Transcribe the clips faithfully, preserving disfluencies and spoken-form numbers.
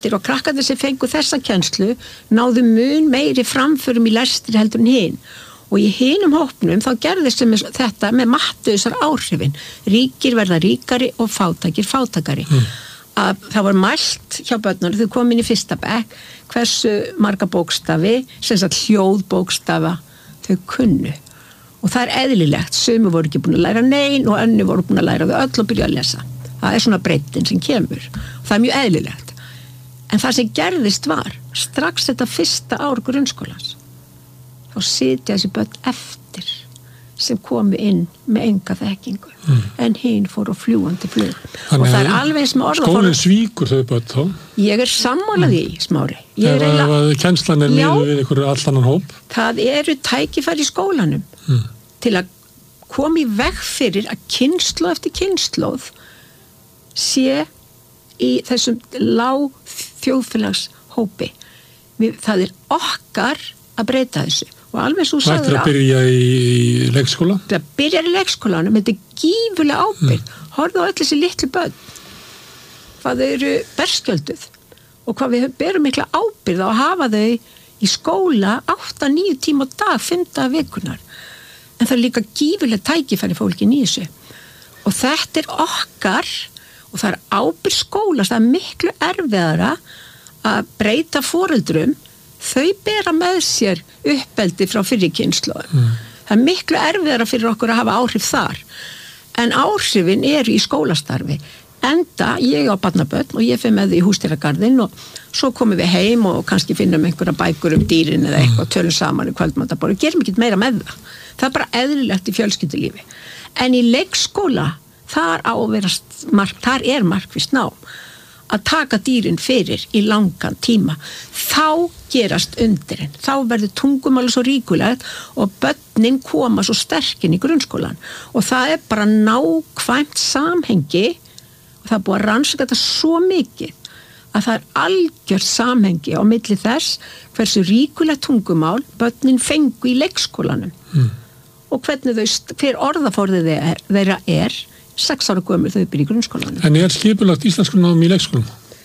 og krakkarnir sem fengu þessa kennslu náðu mun meiri framförum í lestri heldur en hinn. Og í hinum hópnum þá gerðist sem þetta með mattuðsar áhrifin. Ríkir verða ríkari og fátækir fátækari. Mm. Að það var mælt hjá börnunum, þau komin í fyrsta bekk, hversu marga bókstafi, sem sagt hljóðbókstafa þau kunnu. Og það er eðlilegt, sumir voru ekki búin að læra nein og önnur voru búin að læra þau öll og byrja að lesa. Það er svona breytin sem kemur. Og það er mjög eðlilegt. En það sem gerðist var, strax þetta fyrsta ár grunnskólans, þá sitja þessi börn eftir sem komu inn með enga þekkingu mm. en hinn fór á fljúandi flug. Og það er alveg eins með orðaforða. Skólinn svíkur þau börn þá? Ég er sammálað í, Smári. Ef að kennslan er miðuð við einhverju allt annan hóp? Það eru tækifæri í skólanum mm. til að koma í veg fyrir að kynslóð eftir kynslóð sé í þessum lág þjóðfélagshópi. Það er okkar að breyta þessu. Og alveg svo sagður að... Það er að byrja í leikskóla? Það byrjar í leikskólanum, þetta er gífurlega ábyrgð. Mm. Horfðu á öll þessi litlu börn. Hvað þau eru berskjölduð. Og hvað við berum mikla ábyrgð á að hafa þau í skóla átta til níu tíma á dag, fimm daga vikunar. En það er líka gífurlega tækifæri fólkin í þessu. Og þetta er okkar, og það er ábyrgð skólas, það er miklu erfiðara að breyta foreldrum. Þau bera með sér uppeldi frá fyrri kynslóðum. Mm. Það er miklu erfiðara fyrir okkur að hafa áhrif þar. En áhrifin eru í skólastarfi. Enda, ég á barnabörn og ég fer með þau í húsdýragarðinn og svo komum við heim og kannski finnum einhverja bækur um dýrin eða eitthvað og tölum saman í kvöldmatarborð og gerum ekkert meira með það. Það er bara eðlilegt í fjölskyldulífi. En í leikskóla, þar á að vera mark, þar er markvisst nám. Að taka dýrin fyrir í langan tíma, þá gerast undirinn, þá verður tungumáli svo ríkulegt og börnin koma svo sterkinn í grunnskólan og það er bara nákvæmt samhengi og það er búið að rannsaka þetta svo mikið að það er algjört samhengi á milli þess hversu ríkulegt tungumál börnin fengu í leikskólanum mm. og hvernig þau, hver orðaforðið þeirra er sex ára gömul þau byrja í grunnskólanum. En er skipulagt íslenskunám í leikskólum?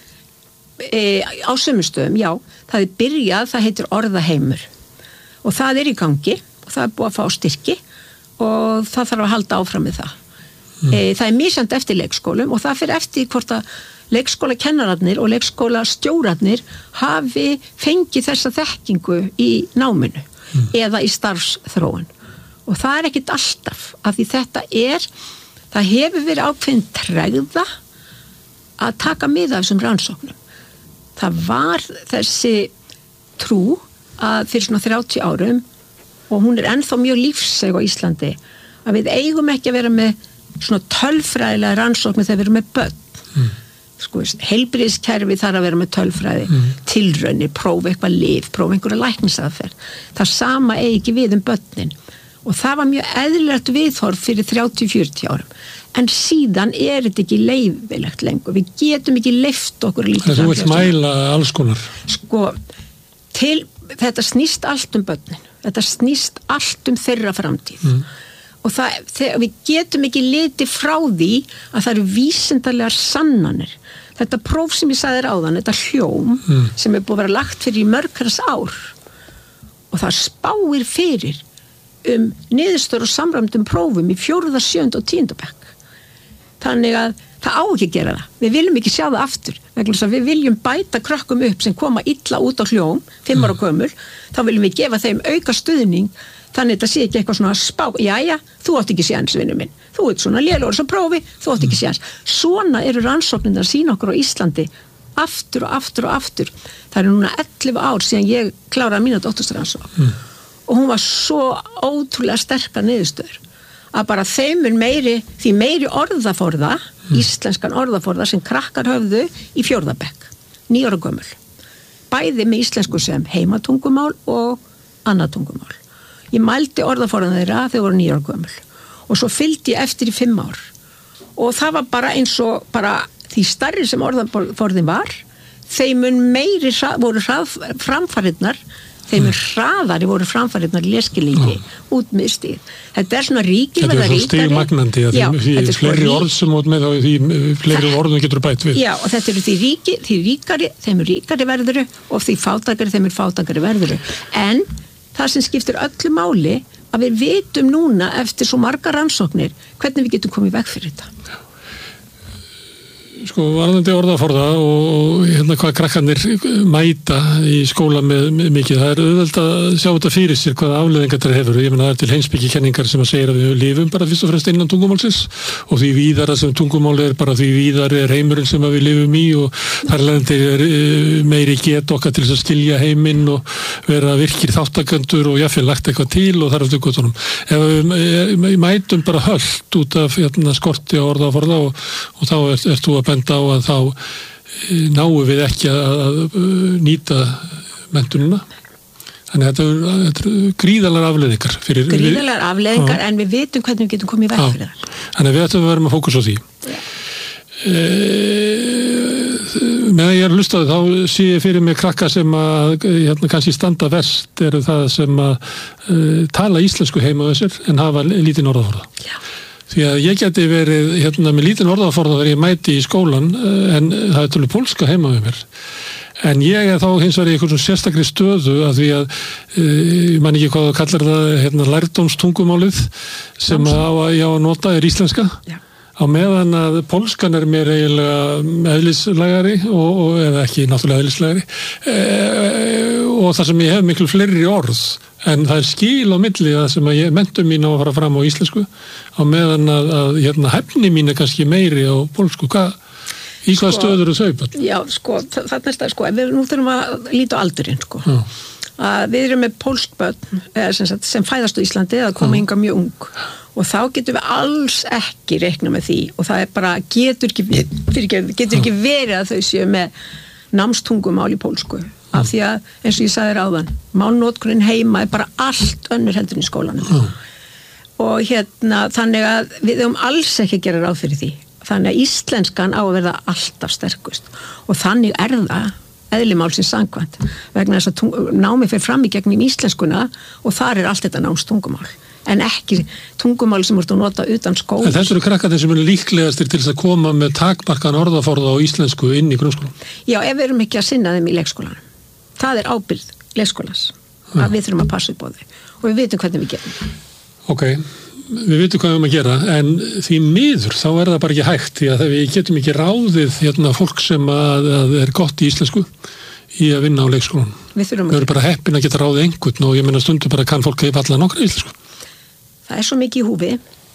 E, á sömustöðum, já. Það er byrjað, það heitir orðaheimur. Og það er í gangi og það er búið að fá styrki og það þarf að halda áfram með það. Mm. E, það er misjandi eftir leikskólum og það fyrir eftir hvort að leikskólakennararnir og leikskólastjórarnir hafi fengið þessa þekkingu í náminu mm. eða í starfsþróun. Og það er ekkit alltaf, af því þetta er það hefur verið ákveðin tregða að taka mið af þessum rannsóknum. Það var þessi trú að fyrir svona þrjátíu árum og hún er ennþá mjög lífseg á Íslandi að við eigum ekki að vera með svona tölfræðilega rannsóknir þegar við erum með börn. Mm. Sko, heilbrigðiskerfi þarf að vera með tölfræði, mm. tilraunir, prófa eitthvað lyf, prófa einhverja læknisaðferð. Það sama eigi ekki við um börnin. Og það var mjög eðlilegt viðhorf fyrir þrjátíu til fjörutíu árum. En síðan er þetta ekki leyfilegt lengur. Við getum ekki leyft okkur lítið. Það þú vilt mæla alls konar. Sko, til, þetta snýst allt um börnin. Þetta snýst allt um þeirra framtíð. Mm. Og það, þegar, við getum ekki litið frá því að það eru vísindalegar sannanir. Þetta próf sem ég sagði þér áðan, þetta hljóm, mm. sem er búið að vera lagt fyrir í mörgars ár. Og það spáir fyrir um niðurstöður og samræmdum prófum í fjórða, sjöunda og tíunda bekk. Þannig að það á ekki að gera það. Við viljum ekki sjá það aftur. Vegna þess að við viljum bæta krökkum upp sem koma illa út á hljóm, fimm ára gömul, þá viljum við gefa þeim auka stuðning, þannig að þetta sé ekki eitthvað svona spá, jæja, þú átt ekki séns, vinur minn. Þú ert svona lélegur svo prófi, þú átt ekki séns. Svona eru rannsóknirnar að sýna okkur á Íslandi aftur og aftur og aftur. Það eru núna ellefu ár síðan ég kláraði mína doktorsrannsókn. Mm. Og hún var svo ótrúlega sterkar niðurstöður að bara þeim er meiri, því meiri orðaforða, mm. íslenskan orðaforða sem krakkar höfðu í fjórða bekk, níu ára gömul. Bæði með íslensku sem heimatungumál og annað tungumál. Ég mældi orðaforðan þeirra þegar voru níu ára gömul og svo fylgdi ég eftir í fimm ár. Og það var bara eins og bara því stærri sem orðaforðin var, þeim mun meiri voru framfarirnar þeim er hraðari voru framfarirnar í leskilningi mm. út með stíð. Þetta er svona ríkir þetta er svona stigmagnandi að já, því, því fleiri orð sem út með þá því fleiri orðum getur bætt við. Já, og þetta eru því ríki, því ríkari, þeim er ríkari verðuru og því fátækari, þeim er fátækari verðuru. En það sem skiptir öllu máli að við vitum núna eftir svo margar rannsóknir hvernig við getum komið veg fyrir þetta. Sko, varðandi orðaforða og, og hérna hvað krakkarnir mæta í skóla með, með mikið, það er auðvelt að sjá þetta fyrir sér hvaða afleiðingar þetta hefur. Ég meina það er til heimspekikenningar sem að segja að við lifum bara fyrst og fremst innan tungumálsins og því víðara sem tungumáli er bara því víðar er heimurinn sem að við lifum í og þar leðandi er meiri get okkar til þess að skilja heiminn og vera virkir þáttakendur og jáfnvel lagt eitthvað til og þar eftir göttunum. Ef við mætum bara hölt út af hérna, skorti á orðaforða og, og þá ert, ert þú að benda á að þá náum við ekki að, að nýta menntunina. Þannig að þetta er, þetta er gríðarlegar afleiðingar. Fyrir, gríðarlegar afleiðingar en við vitum hvernig við getum komið í veg fyrir það. Þannig að við ættum að vera með fókus á því. Ja. E, meðan ég er hlustað þá sé ég fyrir mig krakka sem að hérna, kannski standa verst eru það sem að uh, tala íslensku heima á þessir en hafa lítinn orðaforða. Já. Því að ég geti verið hérna með lítinn orðaforða þegar ég mæti í skólan en það er tölur pólska heima með mér. En ég er þá hins vegar í einhvern sérstakri stöðu að því að ég man ekki hvað það kallar það hérna lærdómstungumálið sem á að ég á að nota er íslenska. Já. Á meðan að pólskan er mér eiginlega eðlislægari og, og eða ekki náttúrulega eðlislægari e, og það sem ég hef miklu fleiri orð en það er skil á milli að sem að ég mentum mín á að fara fram á íslensku á meðan að, að hérna, hæfni mín er kannski meiri á pólsku. Hvað, í hvað sko, stöður er þau? Já, sko, það næsta, sko, við nú þurfum að líta á aldurinn, sko. Já. Að við erum með pólsk börn sem, sem fæðast á Íslandi að koma hingað mjög ung og þá getum við alls ekki reikna með því og það er bara getur ekki, fyrir, getur ekki verið að þau séu með námstungumál í pólsku af því að eins og ég sagði ráðan málnotkunin heima er bara allt önnur heldur í skólanum mm. og hérna þannig að við höfum alls ekki að gera ráð fyrir því þannig að íslenskan á að verða alltaf sterkust og þannig er það eðlimálsins samkvæmt vegna þess að námi fer fram í gegnum íslenskuna og þar er allt þetta námstungumál en ekki tungumál sem voru að nota utan skóla. En þetta eru krakkarnir sem eru líklegastir til þess að koma með takmarkan orðaforða á íslensku inn í grunnskólan? Já, ef við erum ekki að sinna þeim í leikskólanum. Það er ábyrgð leikskólans ja. Að við þurfum að passa upp á þau og við vitum hvernig við gerum það. Ok, við vitum hvað við erum að gera en því miður þá er það bara ekki hægt því að við getum ekki ráðið hérna, fólk sem að, að er gott í íslensku í að vinna á leikskólanum. Við þurfum við erum bara heppin að geta ráðið einhvern og ég meina stundum bara kann fólk að valla nokkra íslensku. Það er svo mikið í húfi,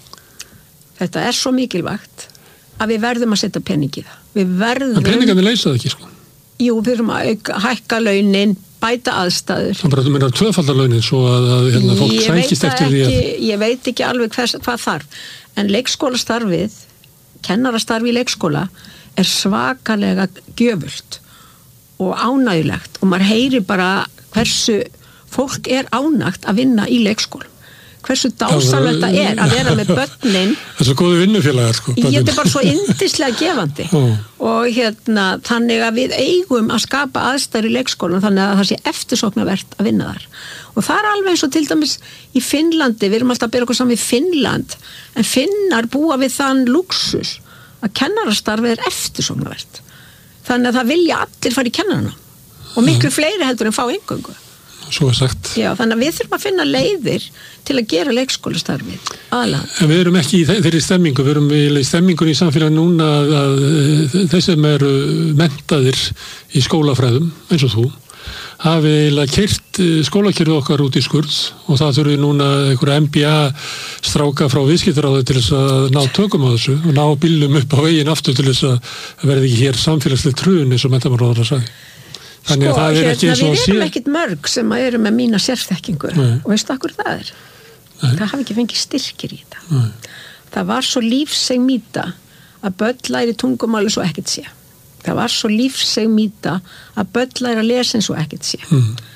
þetta er svo mikilvægt að við verðum að setja pening í það. Við verðum... En peningarnir leysa það ekki, sko? Jú, við erum að auka, hækka launin, bæta aðstæður. Það bara, þú meina tvöfaldar launin svo að, að hérna, fólk sækist eftir því að... Ég veit ekki alveg hvers, hvað þarf, en leikskólastarfið, kennarastarfi í leikskóla, er svakalega gjöfult og ánægulegt og maður heyrir bara hversu fólk er ánægt að vinna í leikskóla. Hversu dásamlegt það er að vera með börnin. Það er svo góði vinnufélagar sko. Ég er bara svo yndislega gefandi oh. og hérna þannig að við eigum að skapa aðstæður í leikskólan þannig að það sé eftirsóknarvert að vinna þar. Og það er alveg eins og til dæmis í Finnlandi, við erum alltaf að bera okkur saman við Finnland, en Finnar búa við þann luxus að kennarastarfið er eftirsóknarvert. Þannig að það vilja allir fara í kennarana og miklu fleiri heldur en fá eingöngu. Svo er sagt. Já, þannig að við þurfum að finna leiðir til að gera leikskólastarfið aðalega. En við erum ekki í þeirri stemmingu, við erum í stemmingun í samfélagi núna að, að þeir sem eru menntaðir í skólafræðum, eins og þú, hafi eiginlega keyrt skólakjörðu okkar út í skurð og það þurfi núna einhverja M B A stráka frá viðskiptaráði til þess að ná tökum á þessu og ná bílum upp á veginn aftur til þess að verði ekki hér samfélagslega trun eins og menntamálaráðherra sagði. Þannig að sko, það er ekki eins og að sé... Við erum ekkit mörg sem að eru með mína sérþekkingu og veistu akkur það er? Nei. Það hafi ekki fengið styrkir í þetta. Nei. Það var svo lífseg mýta að börn læri tungumáli svo ekkert sé. Það var svo lífseg mýta að börn læri að lesa eins og ekkert sé. Mm.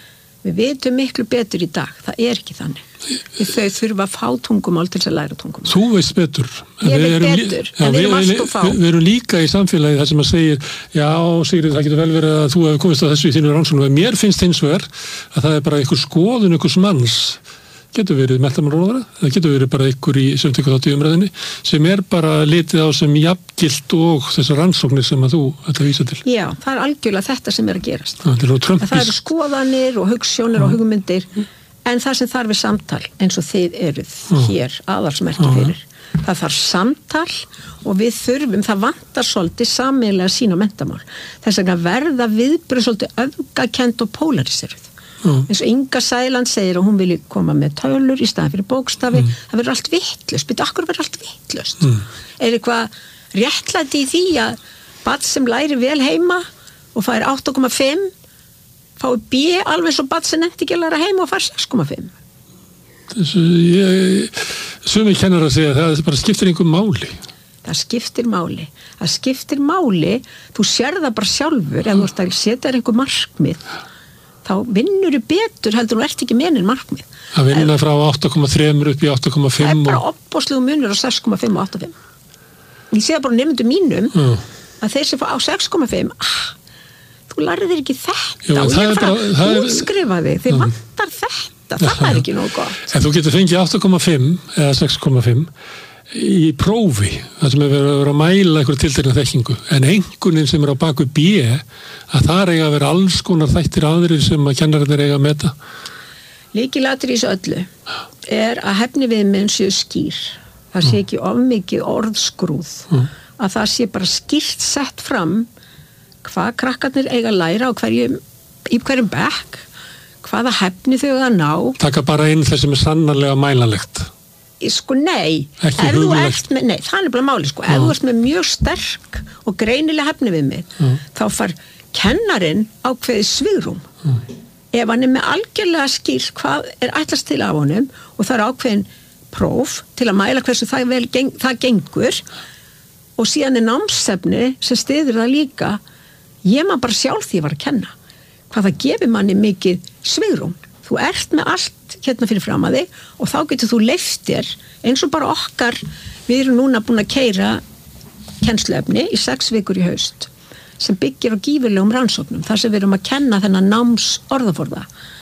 Við vitum miklu betur í dag, það er ekki þannig. Þau þurfa að fá tungumál til þess að læra tungumál. Þú veist betur. Ég veit betur, en við erum allt og fá. Við erum líka í samfélagi þar sem að segir, já, Sigrid, það getur vel verið að þú hefur komist á þessu í þínu rannsóknum, en mér finnst hins vegar að það er bara einhver skoðun, einhvers manns, getur verið menntamálaráðherra, það getur verið bara einhver í sem tekur þátt í umræðinni, sem er bara litið á sem jafngilt og þessar rannsóknir sem að þú ætla að vísa til. Já, það er algjörlega þetta sem er að gerast. Það, það eru skoðanir og hugsjónir og hugmyndir, en það sem þarf er samtal, eins og þið eruð hér aðalsmerki fyrir. Það þarf samtal og við þurfum, það vantar svolítið sameiginlega sín á menntamál. Þess að verða viðbröð svolítið öfgakend og pólariseruð. Mm. eins og Inga Sæland segir að hún vilji koma með tölur í staðan fyrir bókstafi, mm. það verður allt vitlaust, betur akkur verður allt vitlaust mm. er eitthvað réttlæti í því að barn sem læri vel heima og fær átta komma fimm fái B alveg svo barn sem nefndi ekki að læra heima og fær sex komma fimm. Þessu ég sumi kennar að segja að það bara skiptir einhver máli. Það skiptir máli það skiptir máli, þú sér það bara sjálfur ef þú ert að setja þér einhver markmið þá vinnur þú betur heldur þú ert ekki mennin markmið. Að vinna frá átta komma þrjú upp í átta komma fimm. Það er bara opboðslegu munur á sex komma fimm og átta komma fimm. Ég sé það bara nemendum mínum mm. að þeir sem fá á sex komma fimm, ah, þú lærið þér ekki þetta. Jú, og ég er frá útskrifa þig, þið mm. vantar þetta, það ja, er ekki nógu gott. En þú getur fengið átta komma fimm eða sex komma fimm í prófi, það sem er verið að vera að mæla einhverja tiltekna þekkingu, en einhverjum sem er á baku B, að það eiga að vera alls konar þættir aðrir sem að kennararnir eiga að meta. Lykilatriði í þessu öllu er að hæfni viðmiðin séu skýr, það sé ekki of mikið orðskrúð, mm. að það sé bara skýrt sett fram hvað krakkarnir eiga að læra og hverjum, í hverjum bekk, hvaða hæfni þau að ná. Taka bara inn þess sem er sannarlega mælanlegt. Sko nei, ef þú ert með, nei, það er bara máli sko, ef þú ert með mjög sterk og greinilega hæfni við mig, mm. þá far kennarinn ákveðið svigrúm. Mm. Ef hann er með algjörlega skýrt hvað er ætlast til af honum og það er ákveðin próf til að mæla hversu það, vel, geng, það gengur og síðan er námsefni sem styður það líka, ég maður bara sjálf því að var að kenna, hvað það gefur manni mikið svigrúm. Þú ert með allt hérna fyrir fram að þig og þá getur þú leiftir eins og bara okkar, við erum núna búin að keyra kennsluefni í sex vikur í haust sem byggir á gífurlegum rannsóknum þar sem við erum að kenna þennan náms orðaforða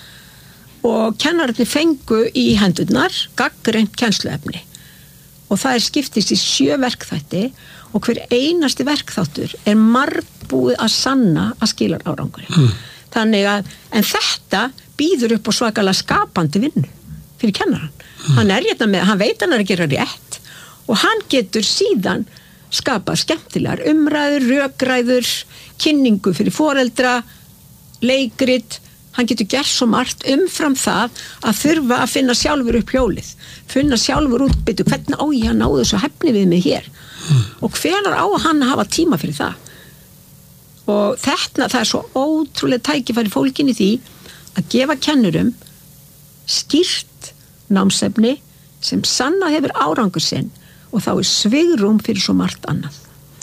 og kennararnir fengu í hendurnar gagnreynt kennsluefni og það er skiptist í sjö verkþætti og hver einasti verkþáttur er margbúið að sanna að skilar árangurinn. Mm. Þannig að, en þetta býður upp á svakalega skapandi vinnu fyrir kennaran. Mm. Hann er hérna með, hann veit hann er að gera rétt og hann getur síðan skapað skemmtilegar umræður, rökræður, kynningu fyrir foreldra, leikrit, hann getur gert svo margt umfram það að þurfa að finna sjálfur upp hjólið, finna sjálfur útbyttu, hvernig á ég að ná þessu hæfni við mig hér mm. og hvenær á hann að hafa tíma fyrir það. Og þetta, það er svo ótrúlega tækifæri fólkin í því að gefa kennurum skýrt námsefni sem sanna hefur árangur sinn og þá er svigrúm fyrir svo margt annað.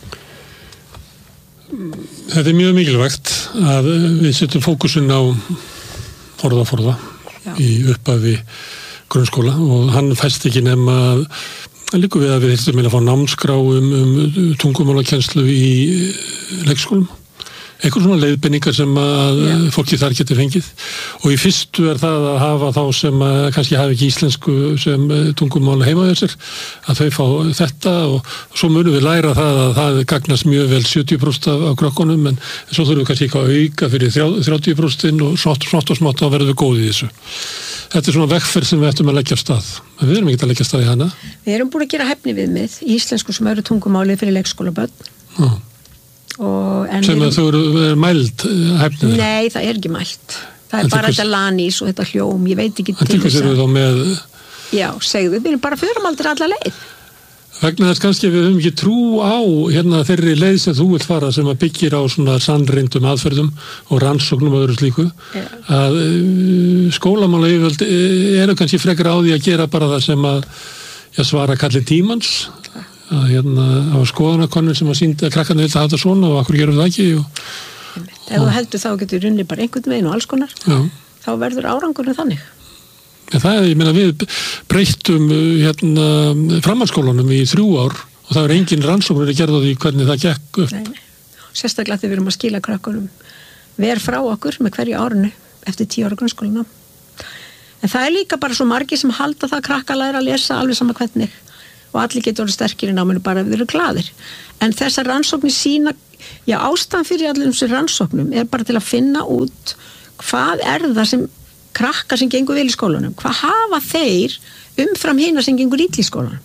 Þetta er mjög mikilvægt að við setjum fókusin á orðaforða í upphafi grunnskóla og hann fæst ekki nema að líka við að við þurfum að fá námskrá um, um tungumálakennslu í leikskólum. Eitthvað svona leiðbenningar sem að yeah. fólki þar getur fengið og í fyrstu er það að hafa þá sem að kannski hafi ekki íslensku sem tungumála heima hjá sér að þau fá þetta og svo munum við læra það að það gagnast mjög vel sjötíu prósent af, af krökkunum en svo þurfum við kannski ekki að auka fyrir þrjátíu prósent og smátt og smátt og smátt þá verðum við góðið í þessu. Þetta er svona vegferð sem við ættum að leggja af stað. Við erum ekki að leggja af stað í hana. Við erum búin að gera hæfniviðmið í íslensku sem eru tungumáli fyrir leikskólabörn. Já. Sem að þú eru mæld hæfnið? Nei, það er ekki mæld. Það er en bara þetta lanís og þetta hljóm, ég veit ekki til þess að... Með... Já, segðu, við erum bara förum aldrei alla leið. Vegna þess kannski við höfum ekki trú á hérna þeirri leið sem þú vilt fara sem að byggir á svona sannreyndum aðferðum og rannsóknum og öðru slíku ja. Að skólamála yfirvöld eru kannski frekar á því að gera bara það sem að já, svara kalli tímans að hérna á skoðanakonur sem að sýnda að krakkarnir vilja hafa þetta svona og akkur gerum við það ekki og, ef þú heldur þá getur runni bara einhvern veginn og alls konar já. þá verður árangurinn þannig. En það, ég meina, við breyttum hérna framhaldsskólanum í þrjú ár og það er engin rannsóknir að gera því hvernig það gekk upp. Nei, nei. Sérstaklega þegar við erum að skila krökkunum ver frá okkur með hverju árinu eftir tíu ára grunnskólanum. En það er líka bara svo margir sem halda það krakka læra að lesa alveg sama hvernig og allir getur orðið sterkir í náminu bara ef þeir eru glaðir. En þessar rannsóknir sína, já, ástæðan fyrir allir þessum rannsóknum er bara til að finna út hvað er það sem krakkar sem gengur vel í skólanum, hvað hafa þeir umfram hina sem gengur illa í skólanum.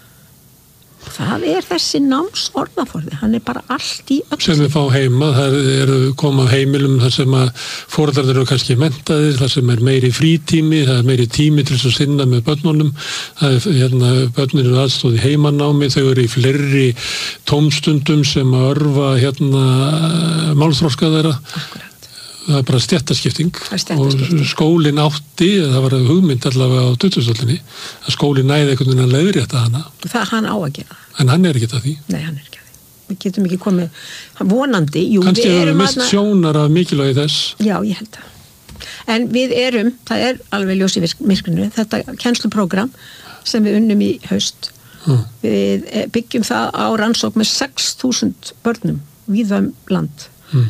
Það er þessi námsorðaforði, hann er bara allt í öll. Sem við fá heima, það eru komað heimilum þar sem að foreldrar eru kannski menntaðir, þar sem er meiri frítími, það er meiri tími til þess að sinna með börnunum, það er, hérna, börnir eru aðstóð í heimanámi, þau eru í fleiri tómstundum sem að örfa, hérna, málþroska þeirra. Akkurat. Það er bara stéttaskipting og skólinn átti, það var hugmynd allavega á tuttugustu-öldinni, að skólinn næði einhvern veginn að leiðrétta hana. Það hann á að gera. En hann er ekki að því. Nei, hann er ekki að því. Við getum ekki komið vonandi. Jú, kannski við hefur erum mist sjónar af mikilvægi þess. Já, ég held það. En við erum, það er alveg ljós í myrkrinu, þetta kennsluprógram sem við unnum í haust. Hmm. Við byggjum það á rannsókn með sex þúsund börnum víða um land. Hmm.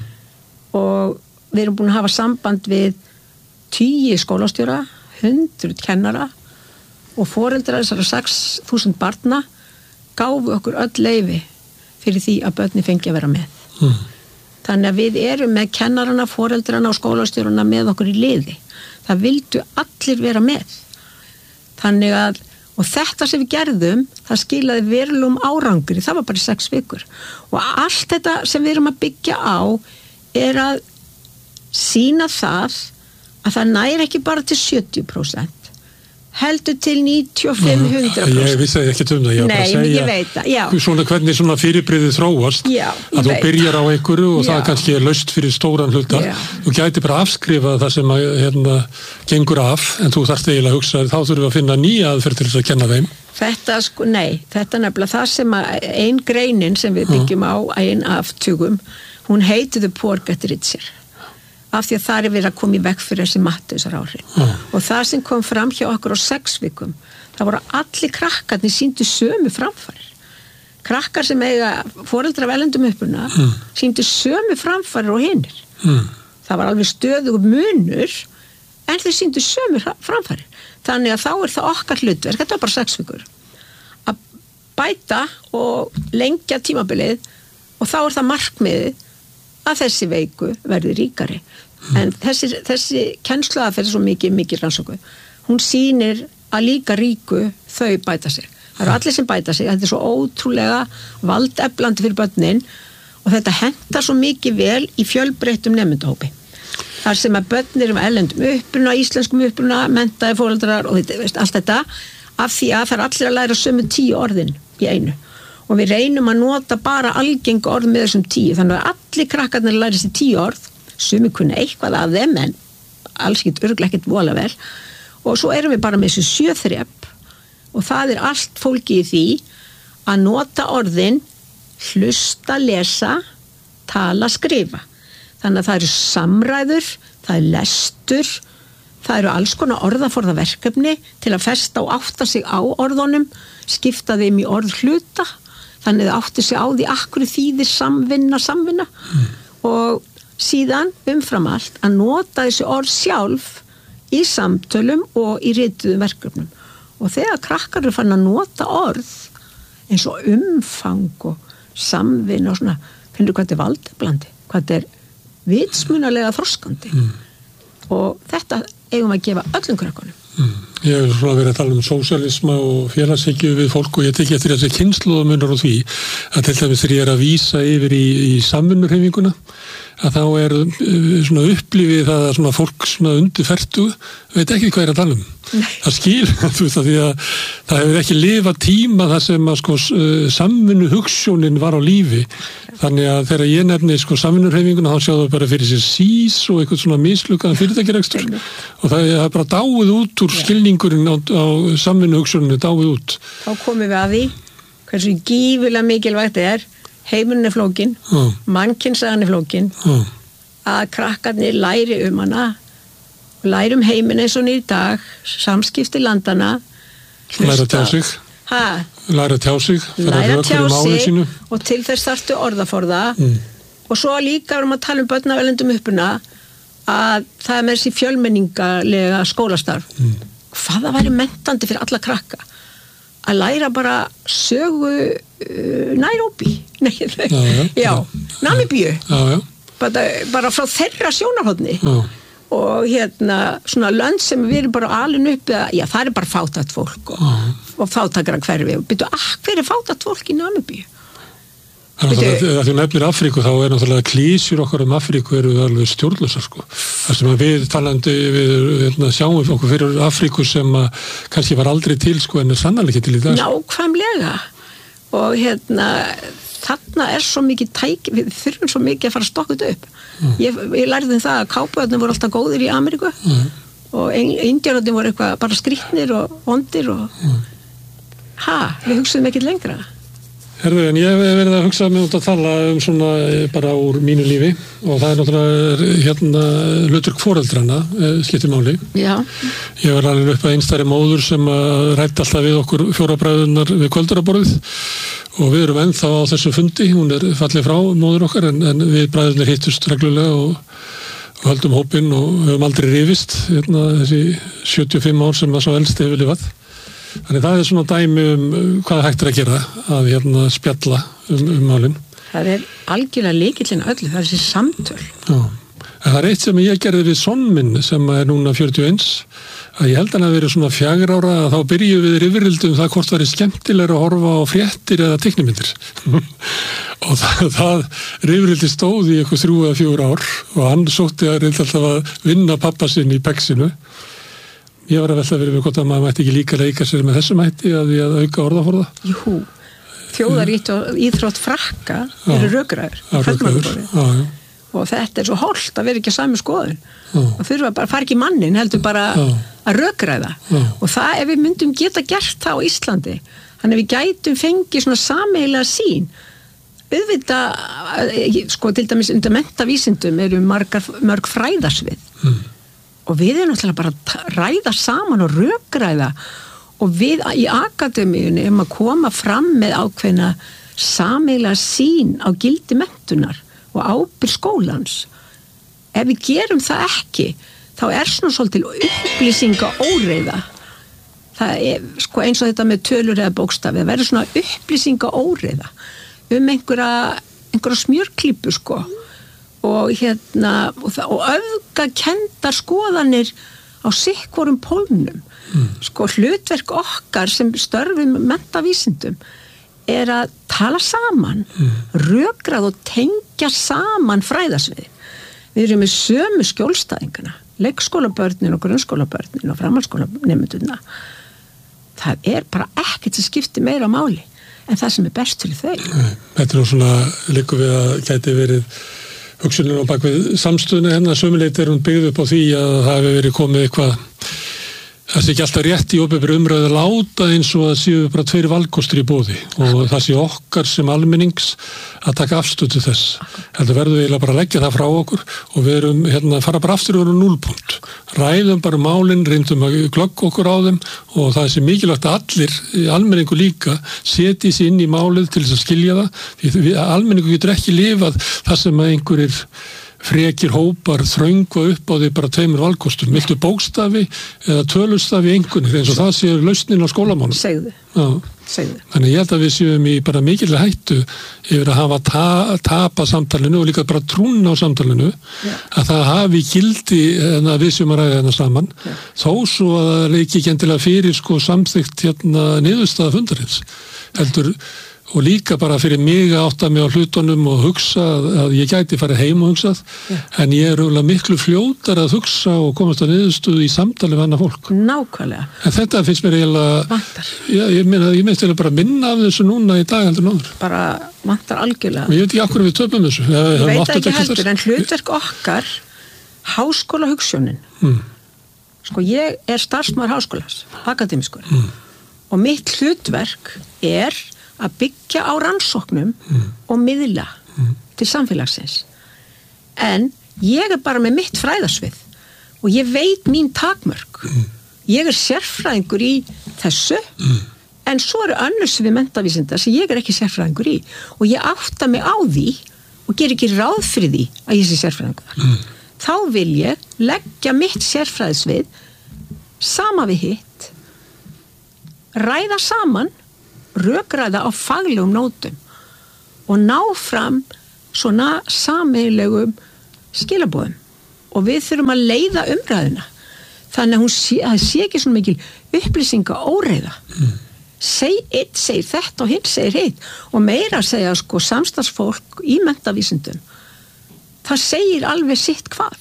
Og við erum búin að hafa samband við tíu skólastjóra, hundruð kennara og foreldrar þessara sex þúsund barna gáfu okkur öll leyfi fyrir því að börni fengi að vera með. Mm. Þannig að við erum með kennarana, foreldrana og skólastjórana með okkur í liði. Það vildu allir vera með. Þannig að, og þetta sem við gerðum, það skilaði verulegum árangri, það var bara sex vikur. Og allt þetta sem við erum að byggja á er að sína það að það næri ekki bara til sjötíu prósent heldur til níutíu og fimm til hundrað prósent. Ég vissi ekki um það, ég var bara að segja. Nei, ég veit það, já. Svona hvernig svona fyrirbrigðið þróast, já, að þú byrjar á einhverju og já. Það kannski er laust fyrir stóran hluta. Já. Þú gæti bara afskrifað það sem að, hérna, gengur af, en þú þarft eiginlega að hugsa, þá þurfum við að finna nýja aðferð til þess að kenna þeim. Þetta, sko, nei, þetta er nefnilega það sem að ein greinin sem við byggjum á, ein af tugum, hún heiti The Poor Get Richer. Af því að það er verið að koma í vekk fyrir þessi Matteusar áhrif. Mm. Og það sem kom fram hjá okkur á sex vikum, það voru allir krakkarnir sýndu sömu framfarir. Krakkar sem eiga foreldra af erlendum uppruna mm. sýndu sömu framfarir og hinnir. Mm. Það var alveg stöðugur munur, en þeir sýndu sömu framfarir. Þannig að þá er það okkar hlutverk, þetta var bara sex vikur, að bæta og lengja tímabilið og þá er það markmiðið að þessi veiku verði ríkari. Mm. En þessi, þessi kennsluaðferð er svo mikið, mikið rannsóku. Hún sýnir að líka ríku þau bæta sig. Það eru allir sem bæta sig. Þetta er svo ótrúlega valdeflandi fyrir börnin og þetta hentar svo mikið vel í fjölbreyttum nemendahópi. Þar sem að börnir um erlendum uppruna, íslenskum uppruna, menntaði foreldrar og þetta, veist, allt þetta af því að það er allir að læra sömu tíu orðin í einu. Og við reynum að nota bara algengu orð með þessum tíu. Þannig að allir krakkarnir læri sér tíu orð, sumi kunna eitthvað af þeim, en alls ekkert örugglega ekkert vola vel. Og svo erum við bara með þessu sjöþrep og það er allt fólki í því að nota orðin, hlusta, lesa, tala, skrifa. Þannig að það eru samræður, það er lestur, það eru alls konar orðaforðaverkefni til að festa og átta sig á orðunum, skipta þeim í orð hluta. Þannig að átti sig á því akkur þýðir samvinna, samvinna mm. og síðan umfram allt að nota þessi orð sjálf í samtölum og í rituðum verkefnum. Og þegar krakkar eru fann að nota orð eins og umfang og samvinna og svona, finnur hvað þetta er valdeflandi, hvað þetta er vitsmunalega þroskandi mm. og þetta eigum að gefa öllum krakkanum. Mm. Ég hef svona verið að tala um sósíalisma og félagshyggju við fólk og ég teki eftir þessi kynslóðamunar og því að til dæmis þegar ég er að vísa yfir í, í samvinnuhreyfinguna að þá er svona upplifið það að svona fólk svona undir fertugu veit ekki hvað er að tala um. Nei. Það skil, þú veist að því að það hefur ekki lifað tíma þar sem að sko samvinnu hugsjónin var á lífi. Þannig að þegar ég nefni sko samvinnuhreyfinguna þá sjáðu bara fyrir sér sís og eitthvað svona mislukkaðan fyrirtækjarekstur og það er bara dáið út úr skilningurinn á, á samvinnu hugsjóninu, dáið út. Þá komum við að því hversu gífulega mikilvægt er heimurinn er flókin, mm. mannkynnsagan er flókin, mm. að krakkarnir læri um hana lærum heiminn eins og í dag, samskipti landana, læra tjá sig, ha? læra tjá sig, læra tjá sig og til þess þarftu orðaforða mm. og svo líka erum að tala um börn af erlendum uppuna að það er með þessi fjölmenningalega skólastarf. Mm. Hvaða væri menntandi fyrir alla krakka? Að læra bara sögu uh, Nairobi, nei, nei, já, já, já, Namibíu, já, já. Bara, bara frá þeirra sjónarhóðni og hérna svona lönd sem við erum bara alin upp, já það er bara fátækt fólk og, og fátakra hverfi og byrju, ah, hver er fátækt fólk í Namibíu? Þegar þú nefnir Afríku þá er náttúrulega klísjur okkar um Afríku eru alveg stjórnlausar sko. Það sem við talandi við hérna, sjáum okkur fyrir Afríku sem að kannski var aldrei til sko en er sannarlega ekki til í dag. Nákvæmlega og hérna þarna er svo mikið tæk, við þurfum svo mikið að fara að stokka þetta upp. Mm. Ég, ég lærði það að kápuðarnir voru alltaf góðir í Ameríku mm. og indjárarnir voru eitthvað bara skrýtnir og vondir og mm. ha, við hugsaðum ekkert lengra. Herðu, en ég hef verið að hugsa mig út að tala um svona bara úr mínu lífi og það er náttúrulega hérna hlutverk foreldrana skiptir máli. Já. Ég var alveg upp að einstæri móður sem ræddi alltaf við okkur fjórabræðunar við kvölduraborðið og við erum ennþá á þessum fundi, hún er fallið frá móður okkar en, en við bræðurnir hittust reglulega og, og höldum hópinn og höfum aldrei rifist hérna, þessi sjötíu og fimm ár sem það svo elst hefur lifað. Þannig það er svona dæmi um hvað hægt er að gera að hérna spjalla um, um málin. Það er algjörlega lykillinn öllu, það er þessi samtöl. Já, en það er eitt sem ég gerði við son minn sem er núna fjörutíu og eins að ég held hann að vera svona fjögur ára að þá byrjuðu við yfirildum það hvort það er skemmtilega að horfa á fréttir eða teiknimyndir. Og það, það yfirildi stóð í eitthvað þrjú eða fjögur ár og hann sótti að reynda alltaf að vinna pappa sinn í Pexinu. Ég var að velta fyrir mig hvort að maður mætti ekki líka leika sér með þessum hætti að því að auka orðaforða. Jú, þjóðarít og íþrótt frakka eru rökræður. Já, rökræður, já, já. Og þetta er svo hollt að vera ekki að sami skoðun. Já. Og þurfa bara, fara ekki mannin, heldur bara já. Að rökræða. Já. Og það ef við myndum geta gert það á Íslandi, þannig við gætum fengið svona sameiginlega sín. Auðvitað, sko til dæmis undir menntavísindum eru margar, mörg fræðarsvið. Mm. Og við erum náttúrulega bara að ræða saman og rökræða og við í akademíunni erum að koma fram með ákveðna sameiginlega sín á gildi menntunar og ábyrgð skólans. Ef við gerum það ekki, þá er svona svolítil upplýsinga óreiða. Það er sko eins og þetta með tölur eða bókstafi, það verður svona upplýsinga óreiða um einhverja, einhverja smjörklípu sko. Og hérna og, það, og öfgakendar skoðanir á sikkvorum pólnum mm. sko hlutverk okkar sem störfum menntavísindum er að tala saman mm. rökrað og tengja saman fræðasvið. Við erum með sömu skjólstæðingana leikskólabörnin og grunnskólabörnin og framhaldsskólanemendurna. Það er bara ekkert sem skiptir meira máli en það sem er best til þau. Þetta er nú svona líku við að gæti verið hugsunin á bakvið samstöðuna hennar sömuleyti er hún byggð upp á því að það hefur verið komið eitthvað það sé ekki alltaf rétt í opinberri umræðu láta eins og að séu bara tveir valkostir í boði og það sé okkar sem almennings að taka afstöð til þess. Heldur verðum við eiginlega bara að leggja það frá okkur og við erum hérna að fara bara aftur yfir á núllpunkt. Ræðum bara málin, reyndum að glögga okkur á þeim og það sé mikilvægt að allir, almenningu líka, setji sig inn í málið til þess að skilja það. Því almenningu getur ekki lifað það sem að einhverjir frekir hópar þröngva upp á því bara tveimur valkostum, viltu bókstafi eða tölustafi einhvernir eins og það séu lausnin á skólamánum. Segðu. Segðu. Þannig ég held að við séum í bara mikilvæg hættu yfir að hafa ta tapa samtalinu og líka bara trúna á samtalinu yeah. að það hafi gildi en að við séum að ræða hérna saman yeah. þó svo að það leiki ekki endilega fyrir sko samþykkt hérna niðurstaða fundarins heldur og líka bara fyrir mig að átta mig á hlutunum og hugsa að ég gæti farið heim og hugsað, yeah. en ég er auðvitað miklu fljótar að hugsa og komast að niðurstöðu í samtali við annað fólk. Nákvæmlega. En þetta finnst mér eiginlega, vantar. Já, ég meina, ég minnst eiginlega bara minna af þessu núna í dag heldur náður. Bara vantar algjörlega. Og ég veit ekki okkur við töpum þessu. Ég, ég veit ekki heldur, þess. En hlutverk okkar, háskóla hugsunin. Mm. Sko, ég er starfsmaður háskólas, akademískur, mm. og mitt hlutverk er að byggja á rannsóknum mm. og miðla mm. til samfélagsins. En ég er bara með mitt fræðasvið og og ég veit mín takmörk mm. ég er sérfræðingur í þessu mm. en svo eru önnur svið menntavísindar sem ég er ekki sérfræðingur í og ég átta mig á því og ger ekki ráð fyrir því að ég sé sérfræðingur mm. þá vil ég leggja mitt sérfræðisvið sama við hitt ræða saman rökræða á faglegum nótum og ná fram svona sameiginlegum skilaboðum og við þurfum að leiða umræðuna þannig að hún sé, að sé ekki svona mikil upplýsinga óreiða mm. seg, eitt segir þetta og hinn segir hitt og meira að segja sko samstarfsfólk í menntavísindum það segir alveg sitt hvað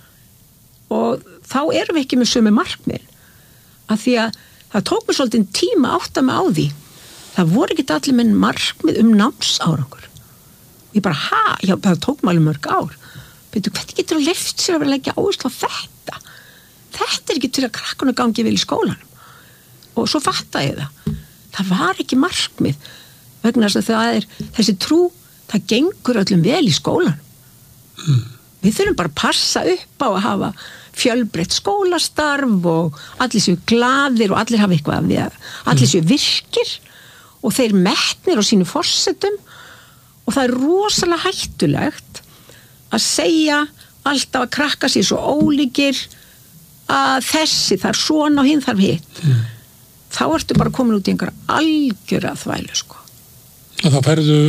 og þá erum við ekki með sömu markmið af því að það tók mér svolítið tíma að átta mig á því það voru ekki allir með markmið um námsárangur ég bara, ha, já, það tók mér alveg mörg ár betur, hvernig getur að leyft sér að vera að leggja áherslu á þetta þetta er ekki til að krakkuna gangi vel í skólanum og svo fatta ég það það var ekki markmið vegna þess að það er þessi trú það gengur öllum vel í skólanum mm. við þurfum bara að passa upp á að hafa fjölbreytt skólastarf og allir séu glaðir og allir hafa eitthvað við að allir séu virkir og þeir metnir á sínu forsetum og það er rosalega hættulegt að segja alltaf að krakka sér svo ólíkir að þessi þarf svona og hinn þarf hitt mm. þá ertu bara komin út í einhver algjöra þvælu sko. Þá ferðu,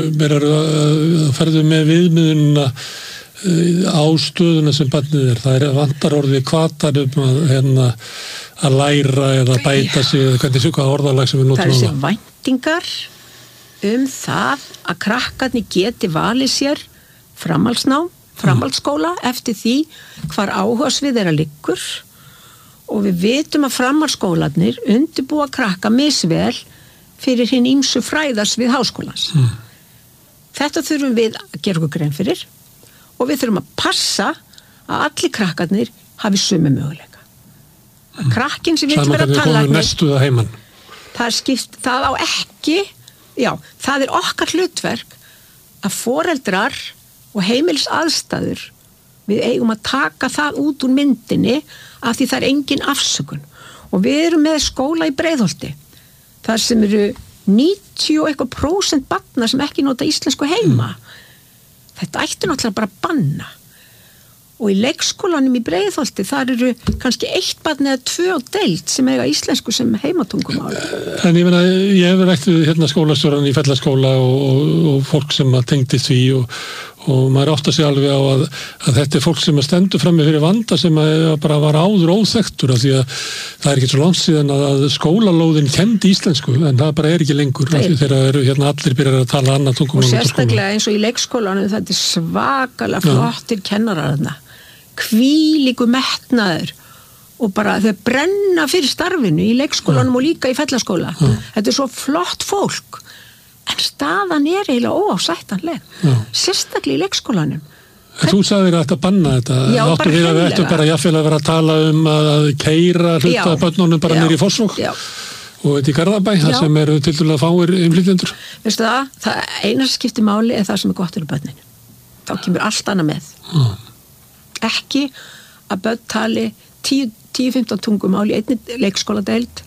ferðu með viðmiðunina á stöðuna sem barnið er það er vantar orðið kvatar um að, hérna, að læra eða bæta sig eða hvernig svo hvað orðalag sem við notum það er þessi væntingar um það að krakkarnir geti valið sér framhaldsnám framhaldsskóla eftir því hvar áhugasvið þeirra liggur og við vitum að framhaldsskólarnir undirbúa krakka misvel fyrir hinn ýmsu fræðarsvið háskólans mm. þetta þurfum við að gera okkur grein fyrir og við þurfum að passa að allir krakkarnir hafi sömu möguleika. Að krakkin sem vill vera tannlæknir, það er skipt, það á ekki, já, það er okkar hlutverk að foreldrar og heimilisaðstæður, við eigum að taka það út úr myndinni af því það er engin afsökun. Og við erum með skóla í Breiðholti, þar sem eru níutíu og eitthvað prósent barna sem ekki nota íslensku heima. Mm. Þetta ætti náttúrulega bara að banna. Og í leikskólanum í Breiðholti, þar eru kannski eitt barn eða tvö á deild sem eiga íslensku sem heimatungumál. En ég meina, ég hefur rætt við hérna skólastjóran í Fellaskóla og, og, og fólk sem að tengdi því og, og maður átti sig alveg á að, að þetta er fólk sem að stendur frammi fyrir vanda sem að bara var áður óþekktur af því að það er ekki svo langt síðan að skólalóðin kendi íslensku en það bara er ekki lengur af því þeirra eru hérna allir byrjar að tala annað tungumál. Og sérstaklega eins og í leikskólanum þetta er svakalega flottir kennarar þarna. Hvílíku metnaður og bara þau brenna fyrir starfinu í leikskólanum ja. Og líka í Fellaskóla. Ja. Þetta er svo flott fólk en staðan er eiginlega óásættanleg. Ja. Sérstaklega í leikskólanum. En þú sagðir að þetta banna þetta. Já, bara hreinlega. Við ættum bara jafnvel að vera að tala um að keyra hluta börnunum bara niður í Fossvog og þetta í Garðabæ, það sem eru til dæmis að fáir innflytjendur. Veistu það, það eina sem skiptir máli er það sem er gott fyrir börnin. Þá kemur allt annað með. Ja. Ekki að börn tali tíu til fimmtán tungumál í einni leikskóladeild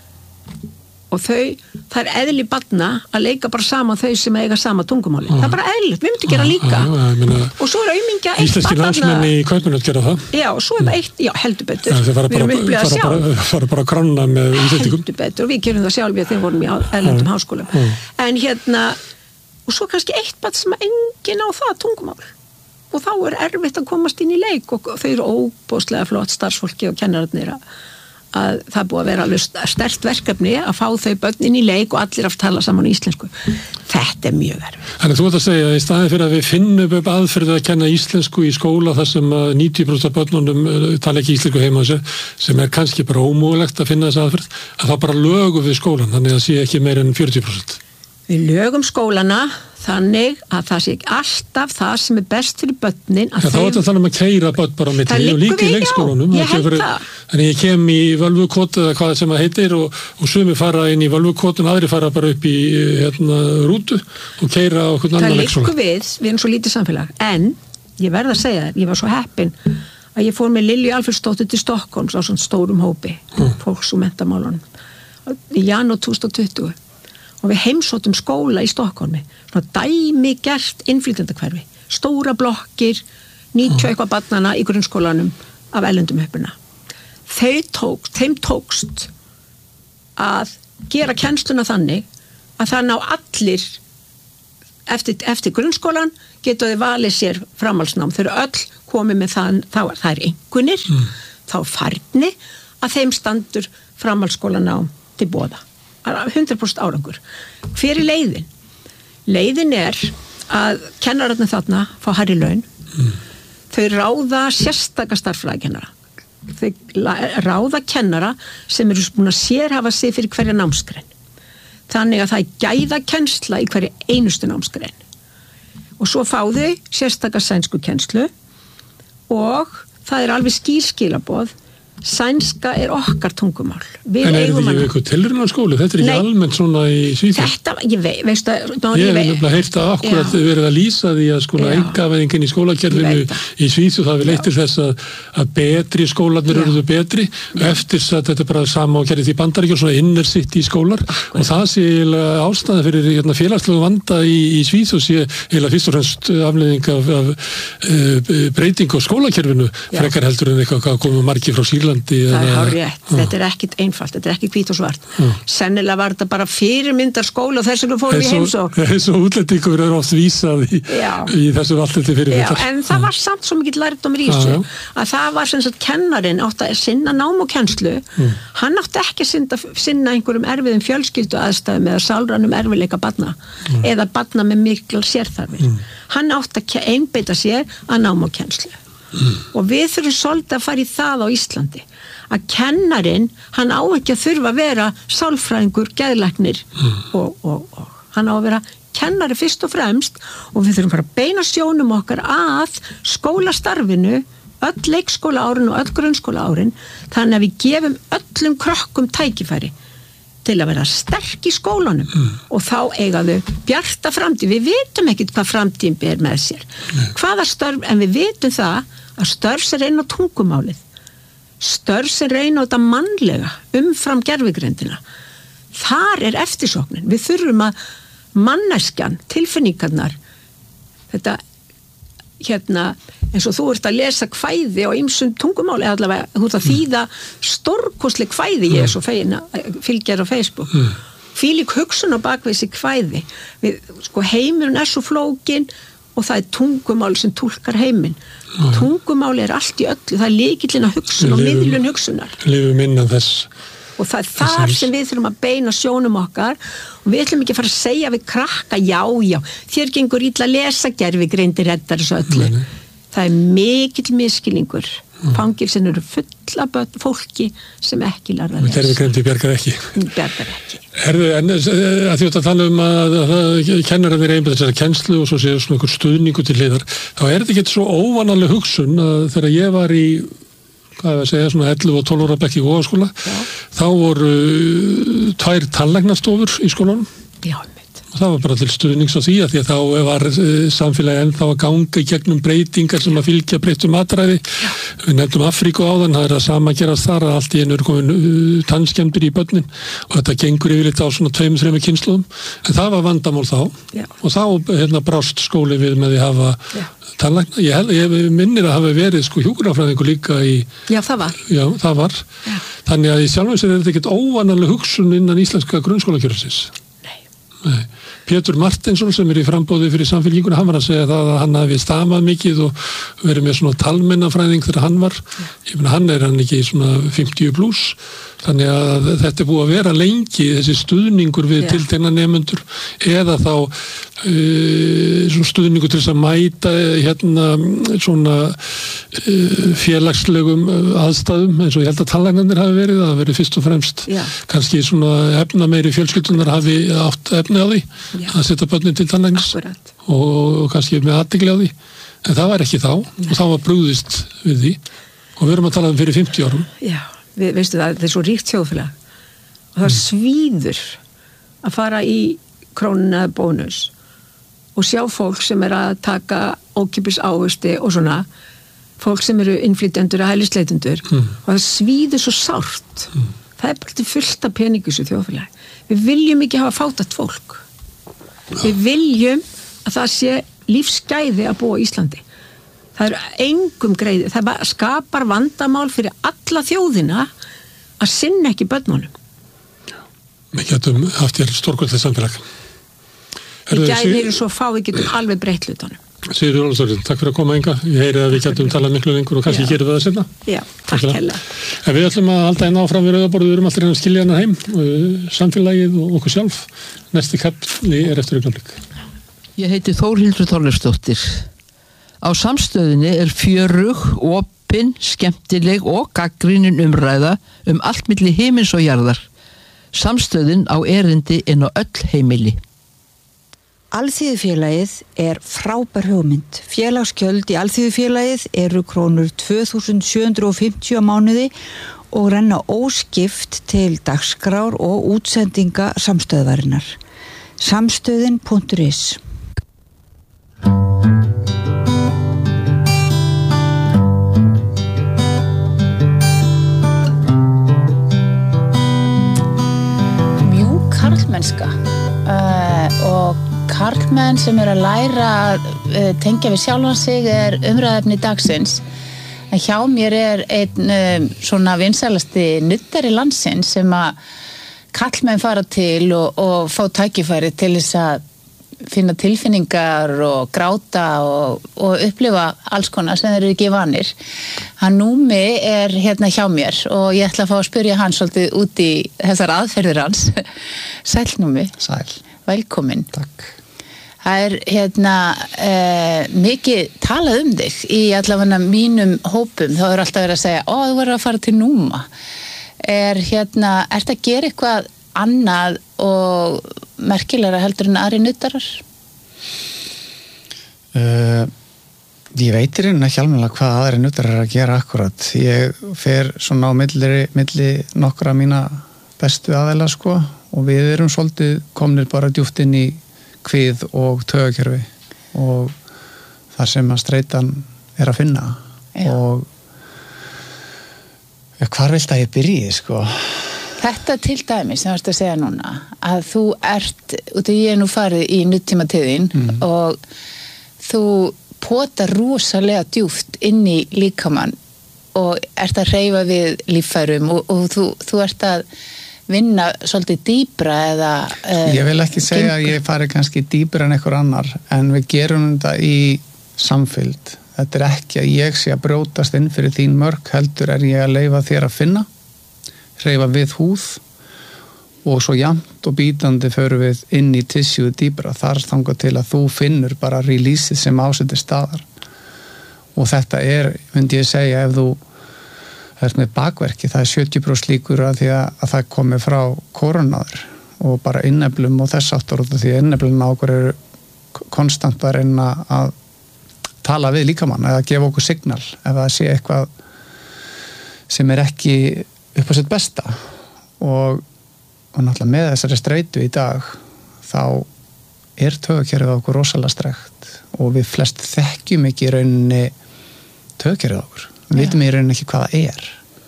og þau, það er eðli barna að leika bara saman þau sem eiga sama tungumáli. Ah. Það er bara eðlilegt, við myndum gera líka. Ah, ja, myna, og svo er aumingja eitt íslenski landsmenn í Kaupmannahöfn gera það. Já, og svo er það eitt, já, heldur betur. Ja, við erum upplegað sjálf. Það fara bara að granna með íslendingum. Heldur betur, og við gerum það sjálf við þegar vorum í erlendum ah. háskólum. Ah. En hérna, og svo kannski eitt barn sem enginn á það tungumál. Og þá er erfitt að komast inn í leik og þau eru óbóðslega flott starfsfólki og kennararnir að, að það búið að vera alveg sterkt verkefni að fá þau börn inn í leik og allir að tala saman í íslensku. Þetta er mjög erfitt. Þannig þú ert að segja að í staðin fyrir að við finnum upp aðferði að kenna íslensku í skóla þar sem níutíu prósent af börnunum tala ekki íslensku heima á sér, sem er kannski bara ómögulegt að finna þessa aðferð, að þá bara lögum við skólan, þannig að sé ekki meir en fjörutíu prósent. Við lögum skólana þannig að það sé ekki alltaf það sem er best fyrir börnin. Ja, þá er þetta þannig að keyra börn bara á milli og líka í leikskólanum. Já, ég held það. Þannig ég kem í völvukot eða hvað sem það heitir og, og sumi fara inn í völvukotun, aðri fara bara upp í hérna, rútu og keyra á hvern annan leikskóla. Það liggur við, við erum svo lítið samfélag. En ég verð að segja, ég var svo heppin að ég fór með Lilju Alfreðsdóttur til Stokkólms á svona stórum hópi mm. fólks og menntamálunum í janúar tvö þúsund og tuttugu og við heimsóttum skóla í Stokkólmi svona dæmi gert innflytjendahverfi stóra blokkir níutíu eitthvað barnana í grunnskólanum af erlendum uppruna þeim tókst, þeim tókst að gera kennsluna þannig að það ná allir eftir, eftir grunnskólan geta þau valið sér framhaldsnám þau eru öll komið með það, það, það er einkunnir, mm. þá færni að þeim standur framhaldsskólanám til boða. hundrað prósent árangur. Hver er leiðin? Leiðin er að kennararnir þarna fá hærri laun. Mm. Þau ráða sérstaka starffræðikennara. Þau ráða kennara sem eru búin að sérhafa sig fyrir hverja námsgrein. Þannig að það er gæða kennsla í hverju einustu námsgrein. Og svo fá þau sérstaka sænsku kennslu og það er alveg skýrskilaboð sænska er okkar tungumál. Við en er þetta ekki eitthvað tilraunarskóli? Þetta er ekki Nei, almennt svona í Svíþjóð? Þetta, ég vei, veist að... Ég hef nefnilega heyrt að akkurat verið að lýsa því að sko einkavæðingin í skólakerfinu í Svíþjóð það við leittir þess að, að betri skólarnir eruðu betri Já. Eftir að þetta er bara sama og gerðið í Bandaríkjum svona inner city skólar Akkurat. Og það sé ástæða fyrir hérna, félagslegu vanda í, í Svíþjóð sé heila fyrst og fremst afleiðing af, af uh, breyting á skólakerfinu frekar heldur en eitthvað komið margir frá Sýrlandi það er hárrétt, uh, þetta er ekkit einfalt þetta er ekki hvít og svart uh. sennilega var þetta bara fyrirmyndar skóla og þess vegna fórum við heimsókn eins og útlendingur eru oft vísað í, í þessu alltaf til fyrirmyndar en það var samt svo mikill lærdómur í þessu uh, að það var sem sagt kennarin átt að sinna nám og kennslu uh. hann átti ekki að sinna, sinna einhverjum erfiðum fjölskyldu aðstæðum eða sálrænum erfiðleika barna uh. eða barna með mikil sérþarfir uh. hann átti að einbeita sér að nám og kennslu Mm. og við þurfum svolítið að fara í það á Íslandi að kennarinn hann á ekki að þurfa að vera sálfræðingur, geðlæknir mm. og, og, og hann á að vera kennari fyrst og fremst og við þurfum að fara að beina sjónum okkar að skólastarfinu öll leikskóla árin og öll grunnskóla árin þannig að við gefum öllum krökkum tækifæri til að vera sterk í skólanum mm. og þá eiga þau bjarta framtíð. Við vitum ekkert hvað framtíðin ber með sér. Mm. Hvaða störf, en við vitum það að störf sem reyna á tungumálið, störf sem reyna á þetta mannlega umfram gervigrindina. Þar er eftirsóknin. Við þurfum að manneskjan, tilfinningarnar, þetta hérna, eins og þú ert að lesa kvæði á ýmsum tungumáli, eða allavega þú ert að þýða stórkostleg kvæði, ég er svo fegin að fylgja á Facebook. Mm. Fílík hugsun á bakvið þessi kvæði. Við, sko, heimurinn er svo flókin og það er tungumál sem túlkar heiminn. Mm. Tungumáli er allt í öllu, það er lykillinn að hugsun og miðlun hugsunar. Lifum innan þess. Og það er þar sem við þurfum að beina sjónum okkar og við ætlum ekki að fara að segja við krakka, já, já, þér gengur illa að lesa gervigreindir reddar þessu öllu. Nei, nei. Það er mikill miskilningur. Mm. Fangilsin eru fulla börn, fólki sem ekki lærða að lesa. Gervigreindi bjargar ekki. Bjargar ekki. Herðu, en að því að tala um að, að, að kennararnir einbæta þessari kennslu og svo séu svona einhver stuðningu til hliðar, þá er þetta ekki svo óvanaleg hugsun að þegar ég var í hvað er að segja, svona ellefu og tólf ára bekk í Hógaskóla, þá voru uh, tvær tannlæknastofur í skólanum. Já, mitt. Og það var bara til stuðnings á því að því að þá var uh, samfélagi ennþá að ganga í gegnum breytingar sem að fylgja breyttum matræði. Já. Við nefndum Afríku áðan, það er að sama gerast þar að allt í einu er komin uh, tannskemmdir í börnin og þetta gengur yfirleitt á svona tveimur, þreimur kynslóðum. En það var vandamál þá. Já. Og þá hérna brást skóli við með því að hafa Já. Tannlækna. Ég, held, ég minnir að hafa verið sko hjúkrunarfræðingur líka í... Já, það var. Já, það var. Já. Þannig að í sjálfum sér er þetta ekkert óvanaleg hugsun innan íslenska grunnskólakjörsins. Nei. Nei. Pétur Martinsson sem er í frambóði fyrir Samfylkinguna, hann var að segja það að hann hafi stamað mikið og verið með svona talmennafræðing þegar hann var. Ja. Ég meina, hann er hann ekki svona fimmtíu pluss, þannig að þetta er búið að vera lengi þessi stuðningur við ja. Tiltekna nemendur eða þá uh, svona stuðningur til þess að mæta hérna svona uh, félagslegum aðstæðum eins og ég held að tannlæknarnir hafi verið, það hafi verið fyrst og fremst ja. Kannski svona efna meiri fjölskyldunar hafi átt efni á því Já. Að setja börnin til tannlæknis og, og kannski með athygli á því en það var ekki þá Nei. Og þá var brugðist við því og við erum að tala um fyrir fimmtíu árum Já, við, veistu það, það er svo ríkt þjóðfélag og það mm. svíður að fara í Krónuna bónus og sjá fólk sem er að taka ókeypis ávexti og svona fólk sem eru innflytjendur og hælisleitendur mm. og það svíður svo sárt mm. það er bara til fullt af peningu þessu þjóðfélagi. Við viljum ekki hafa fátækt fólk ja. Við viljum að það sé lífsgæði að búa í Íslandi. Það er engum greiði, það skapar vandamál fyrir alla þjóðina að sinna ekki börnunum. Við getum haft hér stórkvöldlega samfélag. Við gæðum eru svo fá, við getum alveg breytt hlutunum. Sigríður Ólafsdóttir, takk fyrir að koma enga. Ég heyri að við getum talað miklu lengur og kannski gerum við það seinna. Já, takk hérlega. En við ætlum að halda einn áfram við rauðaborðið, við erum alltaf að skilja hana heim, samfélagið og okkur sjálf. Næsti kafli er eftir augnablik. Ég heiti Þórhildur Þorleifsdóttir. Á Samstöðinni er fjörug, opin, skemmtileg og gagnrýnin umræða um allt milli himins og jarðar. Samstöðin á erindi inn á öll heimili. Alþýðufélagið er frábær hugmynd. Félagsgjöld í Alþýðufélagið eru krónur tvö þúsund sjö hundruð fimmtíu á mánuði og renna óskipt til dagskrár og útsendinga samstöðvarinnar. Samstöðin punktur is. Mjúk karlmennska uh, og karlmenn sem er að læra að uh, tengja við sjálfan sig er umræðefni dagsins. En hjá mér er einn um, svona vinsælasti nuddari landsins sem að karlmenn fara til og, og fá tækifæri til þess að finna tilfinningar og gráta og, og upplifa alls konar sem þeir eru ekki vanir. Hann Númi er hérna hjá mér og ég ætla að fá að spyrja hann svolítið út í þessar aðferðir hans. Sæl Númi. Sæl. Velkomin. Takk. Það er hérna eh, mikið talað um þig í allavega mínum hópum. Þá er alltaf verið að segja, ó, þú verður að fara til Núma. Er hérna, ertu að gera eitthvað annað og merkilegra heldur en aðri nuttarar? Uh, ég veitir hérna ekki almennilega hvað aðri nuttarar er að gera akkurat. Ég fer svona á milli, milli nokkra mína bestu aðeila sko og við erum svolítið komnir bara djúpt inn í kvið og taugakerfi og þar sem að streitan er að finna. Já. Og ja, hvar vilt að ég byrji sko? Þetta til dæmis sem þú ert að segja núna að þú ert, út af ég er nú farið í nútímatíðin mm. og þú potar rosalega djúpt inn í líkamann og ert að hreyfa við líffærum og, og þú, þú ert að vinna svolítið dýpra eða uh, ég vil ekki segja að ég fari kannski dýpra en einhver annar en við gerum þetta í samfylgd. Þetta er ekki að ég sé að brjótast inn fyrir þín mörk, heldur er ég að leyfa þér að finna, hreyfa við húð og svo jafnt og bítandi förum við inn í tissjúið dýpra, þar þangað til að þú finnur bara releaseið sem ásettir staðar. Og þetta er, myndi ég segja, ef þú það er með bakverki, það er sjötíu prósent líkur að því að, að það komi frá koronaður og bara inneflum og þess aftur út af því að inneflum á okkur eru konstant að reyna að tala við líkamann eða gefa okkur signal ef það sé eitthvað sem er ekki upp á sitt besta og, og náttúrulega með þessari streitu í dag þá er taugakerfið okkur rosalega strekt og við flest þekkjum ekki í rauninni taugakerfið okkur. Við vitum í rauninni ekki hvað það er.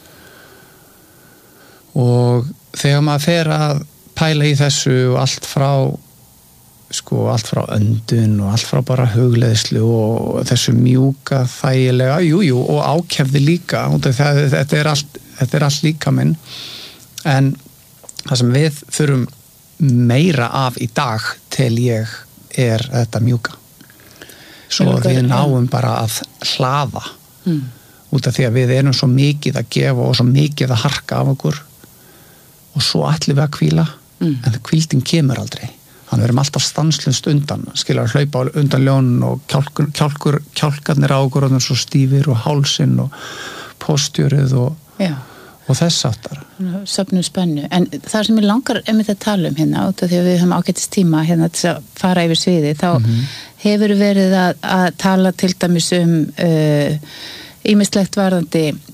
Og þegar maður fer að pæla í þessu og allt frá sko, allt frá öndun og allt frá bara hugleiðslu og þessu mjúka, þægilega, jú, jú, og ákefði líka, það, þetta er allt, þetta er allt líka minn, en það sem við þurfum meira af í dag til ég er þetta mjúka. Svo við náum bara að hlaða. Mm. Út af því að við erum svo mikið að gefa og svo mikið að harka af okkur og svo ætlum við að hvíla mm. en hvíldin kemur aldrei þannig við erum alltaf stanslust undan skilur að hlaupa undan ljónun og kjálkur, kjálkur, kjálkarnir á okkur og svo stífir og hálsinn og postjörið og, og þess áttar söfnum spennu, en það sem ég langar einmitt að tala um hérna, út af því að við höfum ágætis tíma hérna til að fara yfir sviði þá mm-hmm. hefur verið að, að tala til dæmis um uh, ýmislegt varðandi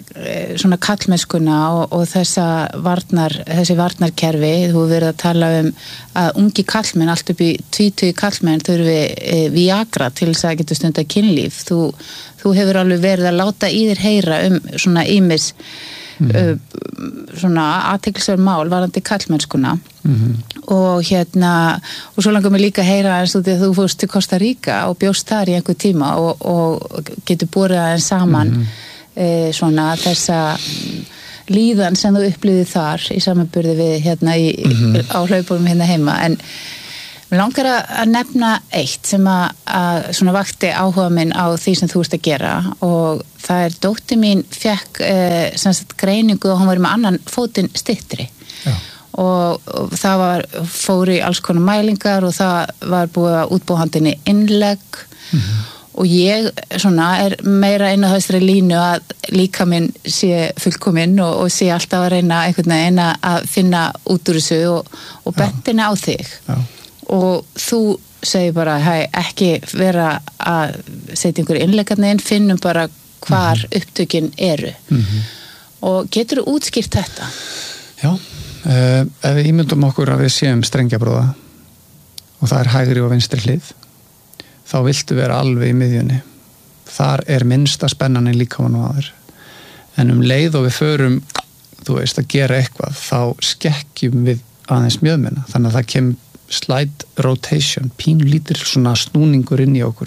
svona kallmennskuna og, og þessa varnar, þessi varnarkerfi, þú verið að tala um að ungi kallmenn, allt upp í tvítugi kallmenn þurfi e, Viagra til þess að geta stundar kynlíf. Þú, þú hefur alveg verið að láta í þér heyra um svona ýmis Mm. svona athyglisverð mál varandi kallmennskuna mm-hmm. og hérna og svo langar mig líka að heyra eins og því að þú fórst til Costa Rica og bjóst þar í einhver tíma og, og getur borið aðeins saman mm-hmm. e, svona þessa líðan sem þú upplýði þar í samanburði við hérna í, mm-hmm. á hlaupunum hérna heima en mér langar að nefna eitt sem að, að svona vakti áhuga minn á því sem þú ert að gera og það er dóttir mín fekk eh, sem sagt greiningu og hann var með annan fótinn styttri og, og það var fór í alls konar mælingar og það var búið að útbúa handinni innlegg mm-hmm. og ég svona er meira inn á þessari línu að líka minn sé fullkominn og, og sé alltaf að reyna einhvern veginn að finna út úr þessu og, og bentina á þig Já. Og þú segir bara hei, ekki vera að setja einhverju innleggarni inn, finnum bara hvar mm-hmm. upptökin eru mm-hmm. og getur þú útskýrt þetta? Já, uh, ef við ímyndum okkur að við séum strengjabróða og það er hægri og vinstri hlið þá viltu vera alveg í miðjunni þar er minnsta spennan í líkamanum á þér en um leið og við förum þú veist að gera eitthvað þá skekkjum við aðeins mjöðmina þannig að það kemur slide rotation, pínlítir svona snúningur inn í okkur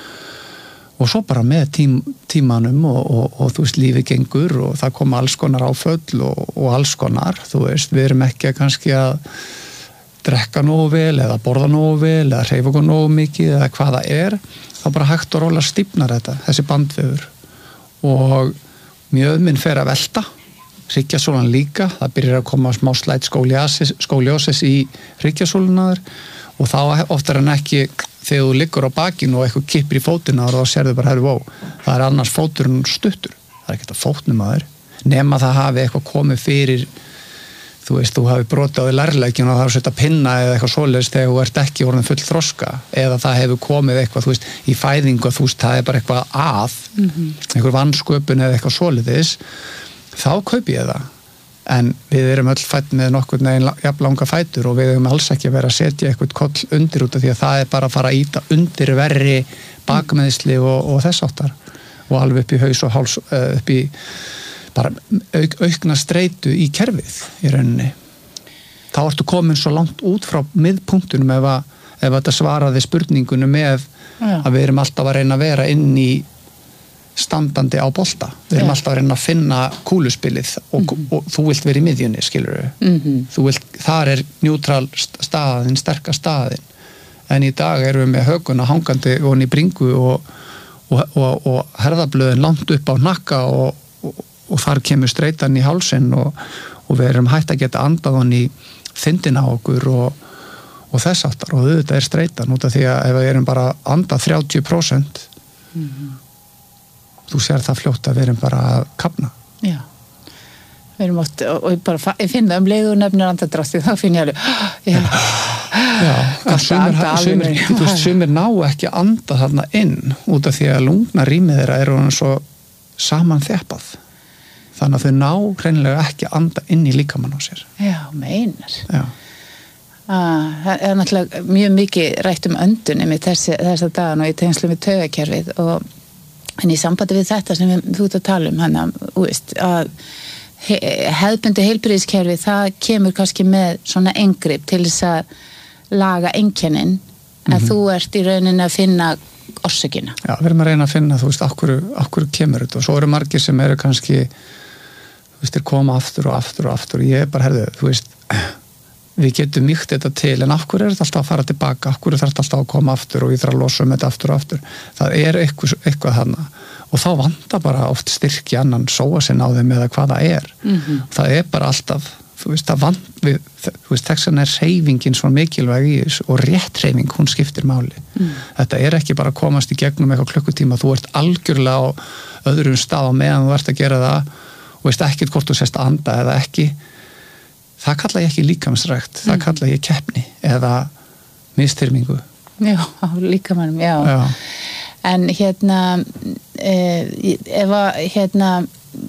og svo bara með tím, tímanum og, og, og þú veist lífi gengur og það koma alls konar áföll og, og alls konar, þú veist við erum ekki að kannski að drekka nógu vel eða borða nógu vel eða hreyfa okkur nógu mikið eða hvað það er þá bara hægt og róla stífnar þetta, þessi bandvefur og mjöðminn fer að velta hryggjarsólan líka, það byrjar að koma smá slætt skóliósis í hryggjarsólunar og þá oftar en ekki þegar þú liggur á bakinu og eitthvað kippir í fótuna og þá sérðu bara, herru, wow, það er annars fóturinn stuttur, það er ekkert að fótnum að þér nema það hafi eitthvað komið fyrir þú veist, þú hafi brotið á því lærleikinu og það hafi sett að pinna eða eitthvað svoleiðis þegar þú ert ekki orðin full þroska eða það hefur komið eitthvað, þú veist, í fæðingu þú veist, það er bara eitthvað að mm-hmm. einhver vansköpun eða eitthvað svoleiðis þá kaupi ég það en við erum öll fætt með nokkur neginn jafn langa fætur og við höfum alls ekki verið að setja eitthvað koll undir út af því að það er bara að fara að íta undir verri bakmeðsli og, og þess áttar og alveg upp í haus og háls upp í bara auk, aukna streitu í kerfið í rauninni þá ertu komin svo langt út frá miðpunktunum ef að, ef að þetta svaraði spurningunum með Já. Að við erum alltaf að reyna að vera inn í standandi á bolta. Við erum yeah. alltaf að reyna að finna kúluspilið og, mm-hmm. og, og þú vilt vera í miðjunni, skilur við. Mm-hmm. Þú vilt, þar er njútral staðin, sterka staðin. En í dag erum við með höguna hangandi og hann í bringu og, og, og, og herðablöðin langt upp á hnakka og, og, og þar kemur streitan í hálsinn og, og við erum hægt að geta andað hann í þindina á okkur og, og þess aftar og þetta er streitan út af því að ef við erum bara að anda þrjátíu prósent mm-hmm. þú sér það fljótt að við erum bara að kafna. Já, við erum oft, og ég bara, ég finn það um leið og nefnir andadrætti, þá finn ég alveg, ég Já, en sumir, sumir, þú veist, sumir ná ekki að anda þarna inn út af því að lungnarýmið þeirra eru svo saman þjapað. Þannig að þau ná hreinlega ekki að anda inn í líkamann á sér. Já, meinar. Já. Ah, það er náttúrulega mjög mikið rætt um öndun með þessi, þessa dagan og í tengslu með taugakerfið og en í sambandi við þetta sem við, þú ert að tala um hana, veist, að he, hefðbundi heilbrigðiskerfi það kemur kannski með svona inngrip til þess að laga einkennin en mm-hmm. þú ert í rauninni að finna orsökina. Já, við erum að reyna að finna, þú veist, akkur, akkur kemur þetta og svo eru margir sem eru kannski þú veist, þeir koma aftur og aftur og aftur og ég er bara, herðu, þú veist við getum mýkt þetta til en af hverju er þetta alltaf að fara tilbaka, af hverju þarf þetta alltaf að koma aftur og ég þarf að losa um þetta aftur og aftur það er eitthvað, eitthvað þarna og þá vantar bara oft styrki annan sóa sinn á þeim eða hvað það er mm-hmm. það er bara alltaf þú veist, það vant við, þú veist, þess er hreyfingin svo mikilvæg í þessu og rétt hreyfing, hún skiptir máli mm. þetta er ekki bara að komast í gegnum eitthvað klukkutíma, þú ert algjörlega á öðrum stað á meðan þú ert að gera það og veist ekkert hvort þú sést að anda eða ekki það kalla ég ekki líkamsrækt, það kalla ég keppni eða mistyrmingu. Já, líkamannum, já. já. En hérna, e, ef að, hérna,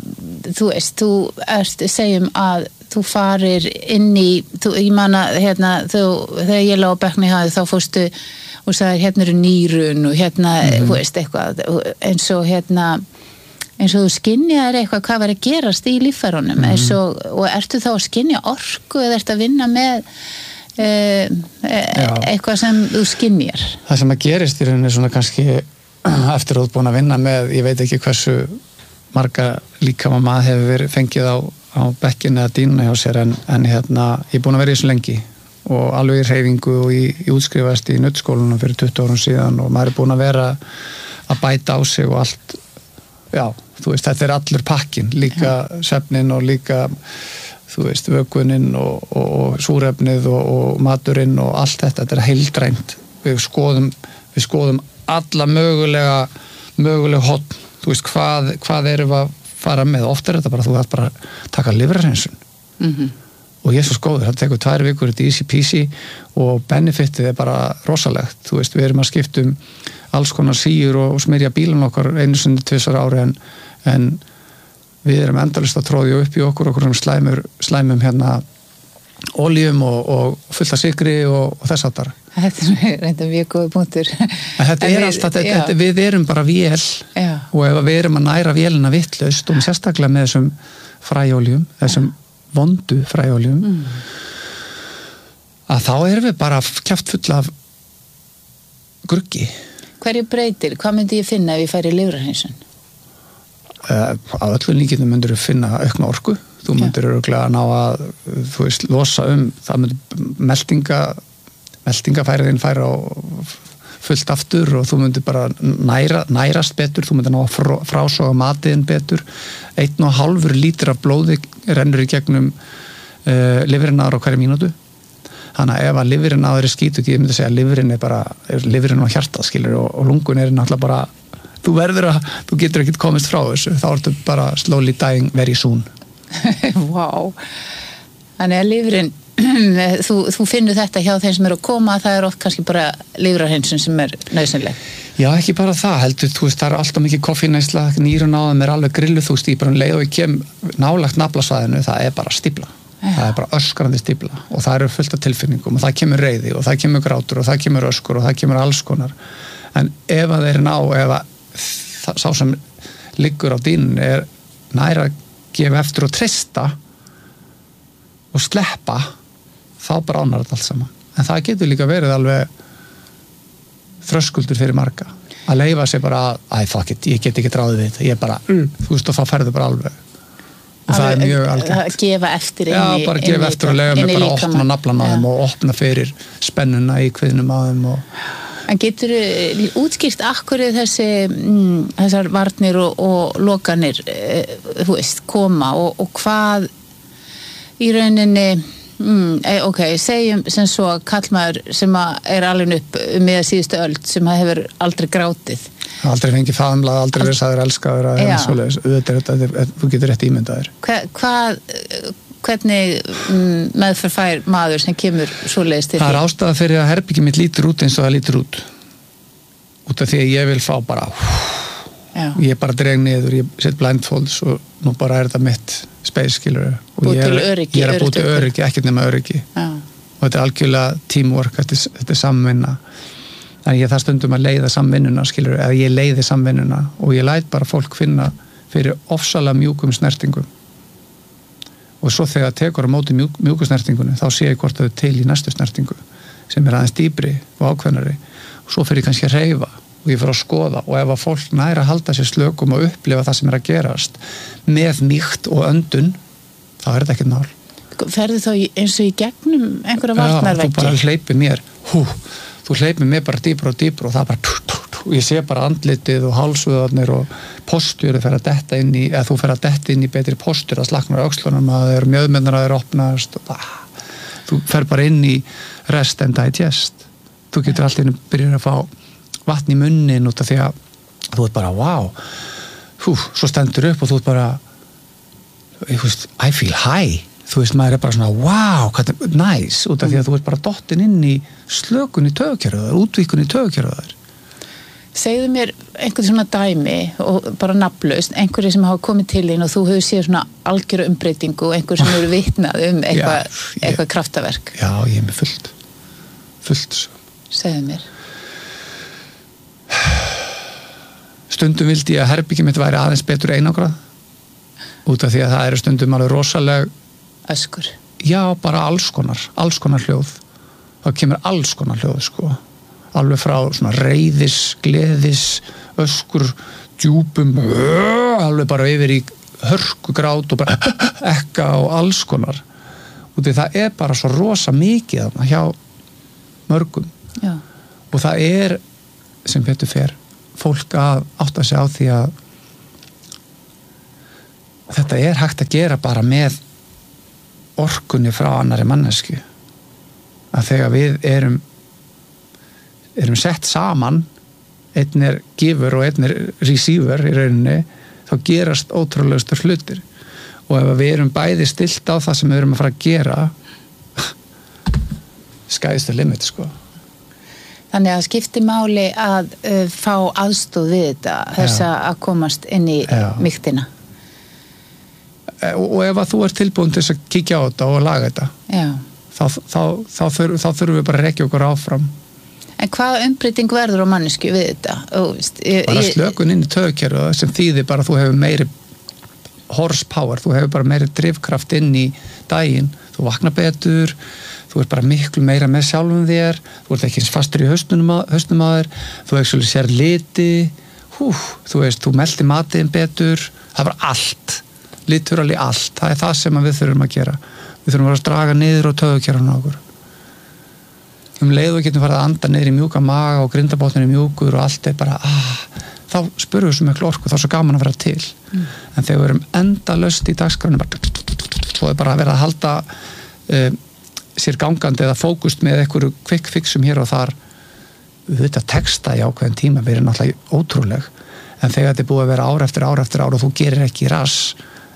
þú veist, þú erst, segjum að þú farir inn í, þú, ég manna, hérna, þú, þegar ég lá á bekkni hafði þá fórstu og sagði, hérna eru nýrun og hérna, mm-hmm. þú veist, eitthvað, eins og hérna, eins og þú skynjar eitthvað hvað var að gerast í líffærunum, mm-hmm. eins og, og ertu þá að skynja orku eða ertu að vinna með e, e, eitthvað sem þú skynjar? Það sem að gerist í rauninni svona kannski eftir að þú búin að vinna með, ég veit ekki hversu marga líkama maður hefur verið fengið á á bekkinu eða dýnuna hjá sér en, en hérna, ég er búin að vera í þessu lengi og alveg í hreyfingu og í, í útskrifast í nuddskólanum fyrir tuttugu árum síðan og maður er búin að vera að bæta á sig og allt, já, þú veist, þetta er allur pakkin, líka ja. Svefnin og líka, þú veist, vökvunin og, og, og súrefnið og, og maturinn og allt þetta, þetta er heildrænt, við skoðum, við skoðum alla mögulega, mögulega hotn, þú veist, hvað, hvað erum við að fara með, oft er þetta bara þú þarf bara að taka lifrarhreinsun mm-hmm. og ég er svo skóður, það tekur tvær vikur þetta easy peasy og benefitið er bara rosalegt, þú veist, við erum að skipta um alls konar síur og, og smyrja bílun okkar einu sinni tvisvar ári en, en við erum endalist að tróðja upp í okkur okkur um slæmur, slæmum hérna oljum og, og fulla sykri og, og þess aftar. Þetta er reynda mjög góð punktur. Þetta er alltaf, þetta, þetta, við erum bara vél já. Og ef við erum að næra vélina vitlaust og sérstaklega með þessum fræjóljum, þessum vondu fræjóljum, mm. að þá erum við bara kjaft fulla af gruggi. Hverju breytir? Hvað myndi ég finna ef ég færi lifrarhreinsun? Uh, á öllu líkinu myndir við finna aukna orku. Þú myndir öruglega ná að, þú veist, losa um, það myndir meldinga, meldingafæriðin færa á fullt aftur og þú myndir bara næra, nærast betur, þú myndir ná að frásóga matiðin betur. Einn og hálfur lítur af blóði rennur í gegnum uh, lifrin aðra á hverju mínútu. Þannig að ef að lifrin aðra er skítut, ég myndi segja að lifrin er bara, lifrin á hjartað, skilur, og, og lungun er náttúrulega bara, þú verður að, þú getur ekkert komist frá þessu, þá ertu bara slowly dying very soon. Vá, þannig að lifrin þú, þú finnur þetta hjá þeim sem eru að koma, það er oft kannski bara lifrarhreinsun sem er nauðsynleg. Já, ekki bara það, heldur, þú veist, það er alltaf mikið koffíneysla, nýrun á þeim er alveg grillu, þú veist, ég bara leið og ég kem nálagt naflasvæðinu, það er bara stífla ja. Það er bara öskrandi stífla og það eru fullt af tilfinningum og það kemur reiði og það kemur grátur og það kemur öskur og það kemur alls konar, en ef að þeir ná, ef að sá sem liggur á dýnunni er næra gefa eftir og treysta og sleppa, þá bránar þetta allt saman. En það getur líka verið alveg þröskuldur fyrir marga. Að leyfa sig bara, æ, fuck it, ég get ekki ráðið við þetta, ég bara, mm. þú veist, og þá ferðu bara alveg. Og það er mjög algengt. Að gefa eftir inn í Já, bara gefa eftir og leyfa mig bara að opna naflan á þeim og opna fyrir spennuna í kviðnum á þeim og En getur útskýrt akkur þessi, mm, þessar varnir og, og lokanir, e, þú veist, koma og, og hvað í rauninni, mm, e, ok, segjum sem svo að kallmaður sem er alveg upp með síðustu öld sem hefur aldrei grátið. Aldrei fengið faðumlað, aldrei verið sagður elskaður að hefna svoleiðis, auðvitað, þú getur rétt ímyndaður. Hva, hvað... hvernig mm, meðferð fær maður sem kemur svoleiðis til því? Það er ástæða fyrir að herbyggið mitt lítur út eins og það lítur út út af því að ég vil fá bara Já. Ég bara dreg niður, ég set blindfolds og nú bara er þetta mitt space, skilur og ég er, öryggi, ég er að búið til öryggi, ekkert nema öryggi Já. Og þetta er algjörlega teamwork, þetta er, þetta er samvinna en ég það stundum að leiða samvinnuna, skilur, eða ég leiði samvinnuna og ég læt bara fólk finna fyrir ofsalega mjúkum snertingum og svo þegar tekur á móti mjúk, mjúku snertingunni þá sé ég hvort þau til í næstu snertingu sem er aðeins dýpri og ákveðnari og svo fyrir ég kannski að hreyfa og ég fyrir að skoða og ef að fólk næra að halda sér slökum og upplifa það sem er að gerast með mýkt og öndun þá er þetta ekkert mál. Ferðu þá eins og í gegnum einhverja varnarveggi? Já, þú bara hleypir mér hú, þú hleypir mér bara dýpra og dýpra og það bara tú, tú, tú, og ég sé bara andlitið og hálsvöðarnir og posturið fer að detta inn í eða þú fer að detta inn í betri postur að slaknar öxlunum að þeir mjöðmennar að þeir opnast og það, þú fer bara inn í rest and digest þú getur alltaf inn að byrja að fá vatn í munnin út af því að þú ert bara, wow hú, svo stendur upp og þú ert bara ég veist, I feel high þú veist, maður er bara svona, wow, hvað er nice út af því að þú ert bara dottin inn í slökun í taugakerfið, útvíkun í taugakerfið Segðu mér, einhvern svona dæmi og bara nafnlaust, einhverju sem hafa komið til þín og þú hefur séð svona algjöru umbreytingu, einhverju sem eru vitnað um eitthvað Já, ég- eitthvað kraftaverk. Já, ég er með fullt fullt svo. Segðu mér. Stundum vildi ég að herbyggi mitt væri aðeins betur einangrað út af því að það eru stundum alveg rosaleg Öskur. já, bara alls konar, alls konar hljóð það kemur alls konar hljóð sko. alveg frá svona reiðis gleðis, öskur djúpum, alveg bara yfir í hörku grát og bara ekka og alls konar og því það er bara svo rosa mikið þarna hjá mörgum Já. og það er sem betur fer fólk að átta sig á því að þetta er hægt að gera bara með orkunni frá annari mannesku að þegar við erum erum sett saman einn er gifur og einn er receiver í rauninni þá gerast ótrúlegustu hlutir og ef við erum bæði stilt á það sem við erum að fara að gera sky's the limit sko. Þannig að skipti máli að uh, fá aðstóð við þetta þess að komast inn í Já. mýktina. og, og ef að þú ert tilbúin til þess að kíkja á þetta og laga þetta Já. þá, þá, þá, þurf, þá þurfum við bara að rekja okkur áfram En hvaða umbreyting verður á mannesku við þetta? Og, veist, ég, bara ég- slökun inn í taugakerfið sem þýðir bara að þú hefur meiri horsepower, þú hefur bara meiri drifkraft inn í daginn, þú vaknar betur þú ert bara miklu meira með sjálfum þér þú ert ekki eins fastur í hausnum að, hausnum að þér þú ekki sér liti hú, þú veist, þú meldir matiðin betur það er bara allt liturali allt, það er það sem við þurfum að gera við þurfum að draga niður og taugakerfinu á okkur um leið og getum farið að anda niður í mjúka maga og grindabotnin í mjúkur og allt er bara ah, þá spurðum við svo miklu orku, þá er svo gaman að vera til mm. en þegar við erum endalaust í dagskránum bara svo er bara að vera að halda um, sér gangandi eða fókust með einhverju quick fixum hér og þar þetta texta í ákveðin tíma verið náttúrulega ótrúleg en þegar þetta er búið að vera ár eftir ár eftir ár og þú gerir ekki rass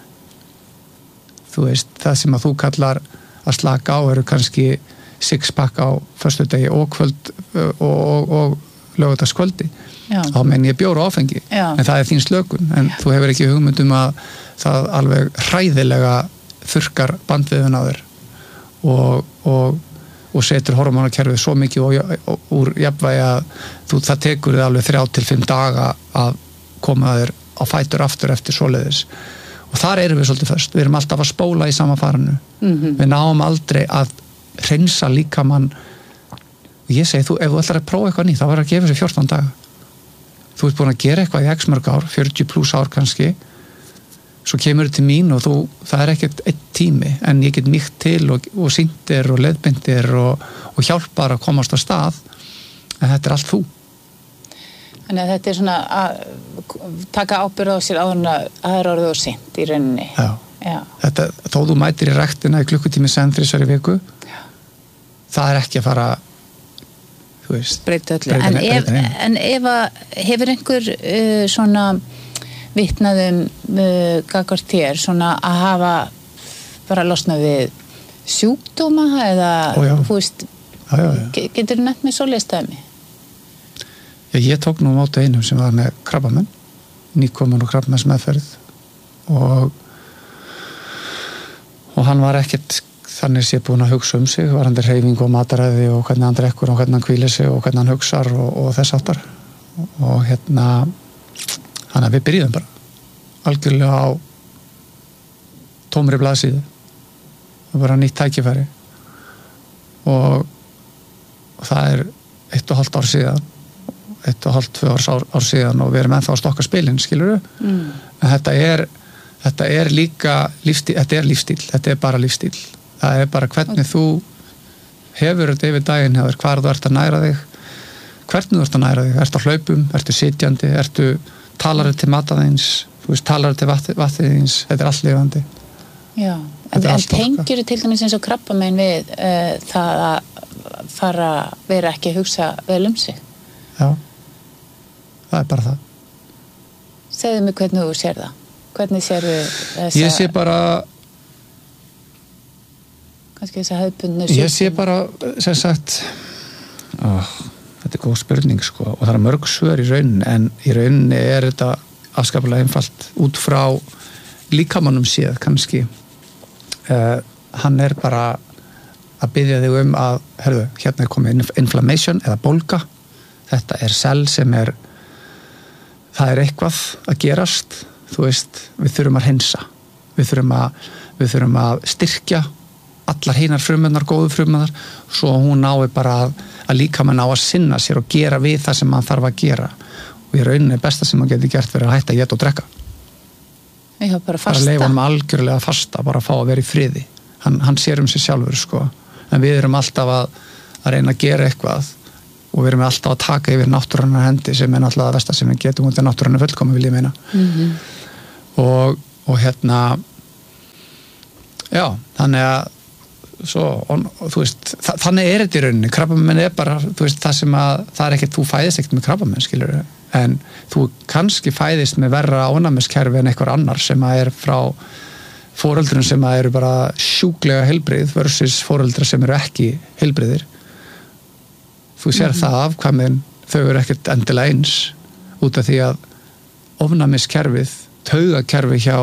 þú veist, það sem að þú kallar að slaka á eru kannski six pack á föstudegi og kvöld og, og, og laugardagskvöldi þá menn ég bjór og áfengi Já. en það er þín slökun en Já. þú hefur ekki hugmynd um að það alveg hræðilega þurkar bandviðun á þér og, og, og setur hormónakerfið svo mikið og, og, úr jafnvægi að þú, það tekur þið alveg þrjá til fimm daga að koma þér á fætur aftur eftir svoleiðis og þar erum við svolítið föst, við erum alltaf að spóla í sama farinu mm-hmm. við náum aldrei að hreinsa líkamann og ég segi, þú, ef þú ætlar að prófa eitthvað nýtt þá verður að gefa sér fjórtán daga þú ert búin að gera eitthvað í x mörg ár fjörutíu pluss ár kannski svo kemur þið til mín og þú, það er ekkert einn tími, en ég get mýkt til og, og sýndir og leiðbindir og, og hjálpar að komast á stað en þetta er allt þú Þannig að þetta er svona að taka ábyrgð á sér áður en að það er orðið og seint í rauninni. Já. Já. Þetta, þó þú mætir í rektina í klukkutími senn þrisvar í viku Já. Það er ekki að fara þú veist breyta öllu. breyta En, ne- ef, breyta neinu. en ef að hefur einhver uh, svona vitnaðum uh, gagvart þér svona að hafa bara losnað við sjúkdóma eða Ó, já. þú veist Já, já, já. ge- getur nefnt með svoleiðis dæmi? Já, ég tók nú á móti einum sem var með krabbamenn nýkomin og krabbamenns meðferð og og hann var ekkert þannig sé búin að hugsa um sig var hann til hreyfing og mataræði og hvernig hann drekkur og hvernig hann hvílir sig og hvernig hann hugsar og, og þess áttar og, og hérna hann að við byrjuðum bara algjörlega á tómri blaðsíðu og bara nýtt tækifæri og, og það er eitt og hálft ár síðan eitt og hálft, tvö ár, ár, ár síðan og við erum ennþá að stokka spilin, skilur við mm. en þetta er þetta er líka lífstíl, þetta er lífstíl þetta er bara lífstíl, það er bara hvernig okay. þú hefur þetta yfir daginn hefur, hvar þú ert að næra þig hvernig þú ert að næra þig, ertu á hlaupum ertu sitjandi, ertu talarið til mataðins, þú veist, talarið til vatniðins, þetta er allt lifandi Já, en, en tengir þú til dæmis eins og krabbamein við uh, það að fara vera ekki að hugsa vel um sig? Já, það er bara það Segðu mig hvernig þú sér það hvernig sér þessa Ég sé bara kannski þessa hefðbundnu Ég sé bara, sem sagt ó, þetta er góð spurning sko og það er mörg svör í rauninni en í rauninni er þetta afskaplega einfalt út frá líkamannum séð kannski uh, hann er bara að biðja þig um að herðu, hérna er komið inflammation eða bólga þetta er sel sem er það er eitthvað að gerast þú veist, við þurfum að hreinsa við þurfum að, við þurfum að styrkja allar hinar frumurnar, góðu frumurnar svo hún nái bara að, að líkamann á að sinna sér og gera við það sem hann þarf að gera og í rauninni besta sem hann getur gert verið að hætta að éta og drekka Já, bara fasta bara leifa hann algjörlega að fasta bara að fá að vera í friði hann, hann sér um sig sjálfur sko en við erum alltaf að, að reyna að gera eitthvað og við erum alltaf að taka yfir náttúrunnar hendi sem er náttúrulega það versta sem við getum út af náttúrunnar fullkomi vil ég meina mm-hmm. og, og hérna já, þannig að svo, og, og, þú veist, þa þannig er þetta í rauninni krabbamenn er bara, þú veist, það sem að það er ekkert, þú fæðist ekkert með krabbamenn skilur en þú kannski fæðist með verra ánæmiskerfi en einhver annar sem að er frá foreldrun sem að eru bara sjúklega heilbrigð versus foreldra sem eru ekki heilbrigðir þú sér mm-hmm. það afkvæmin þau eru ekkert endilega eins út af því að ofnæmiskerfið taugakerfi hjá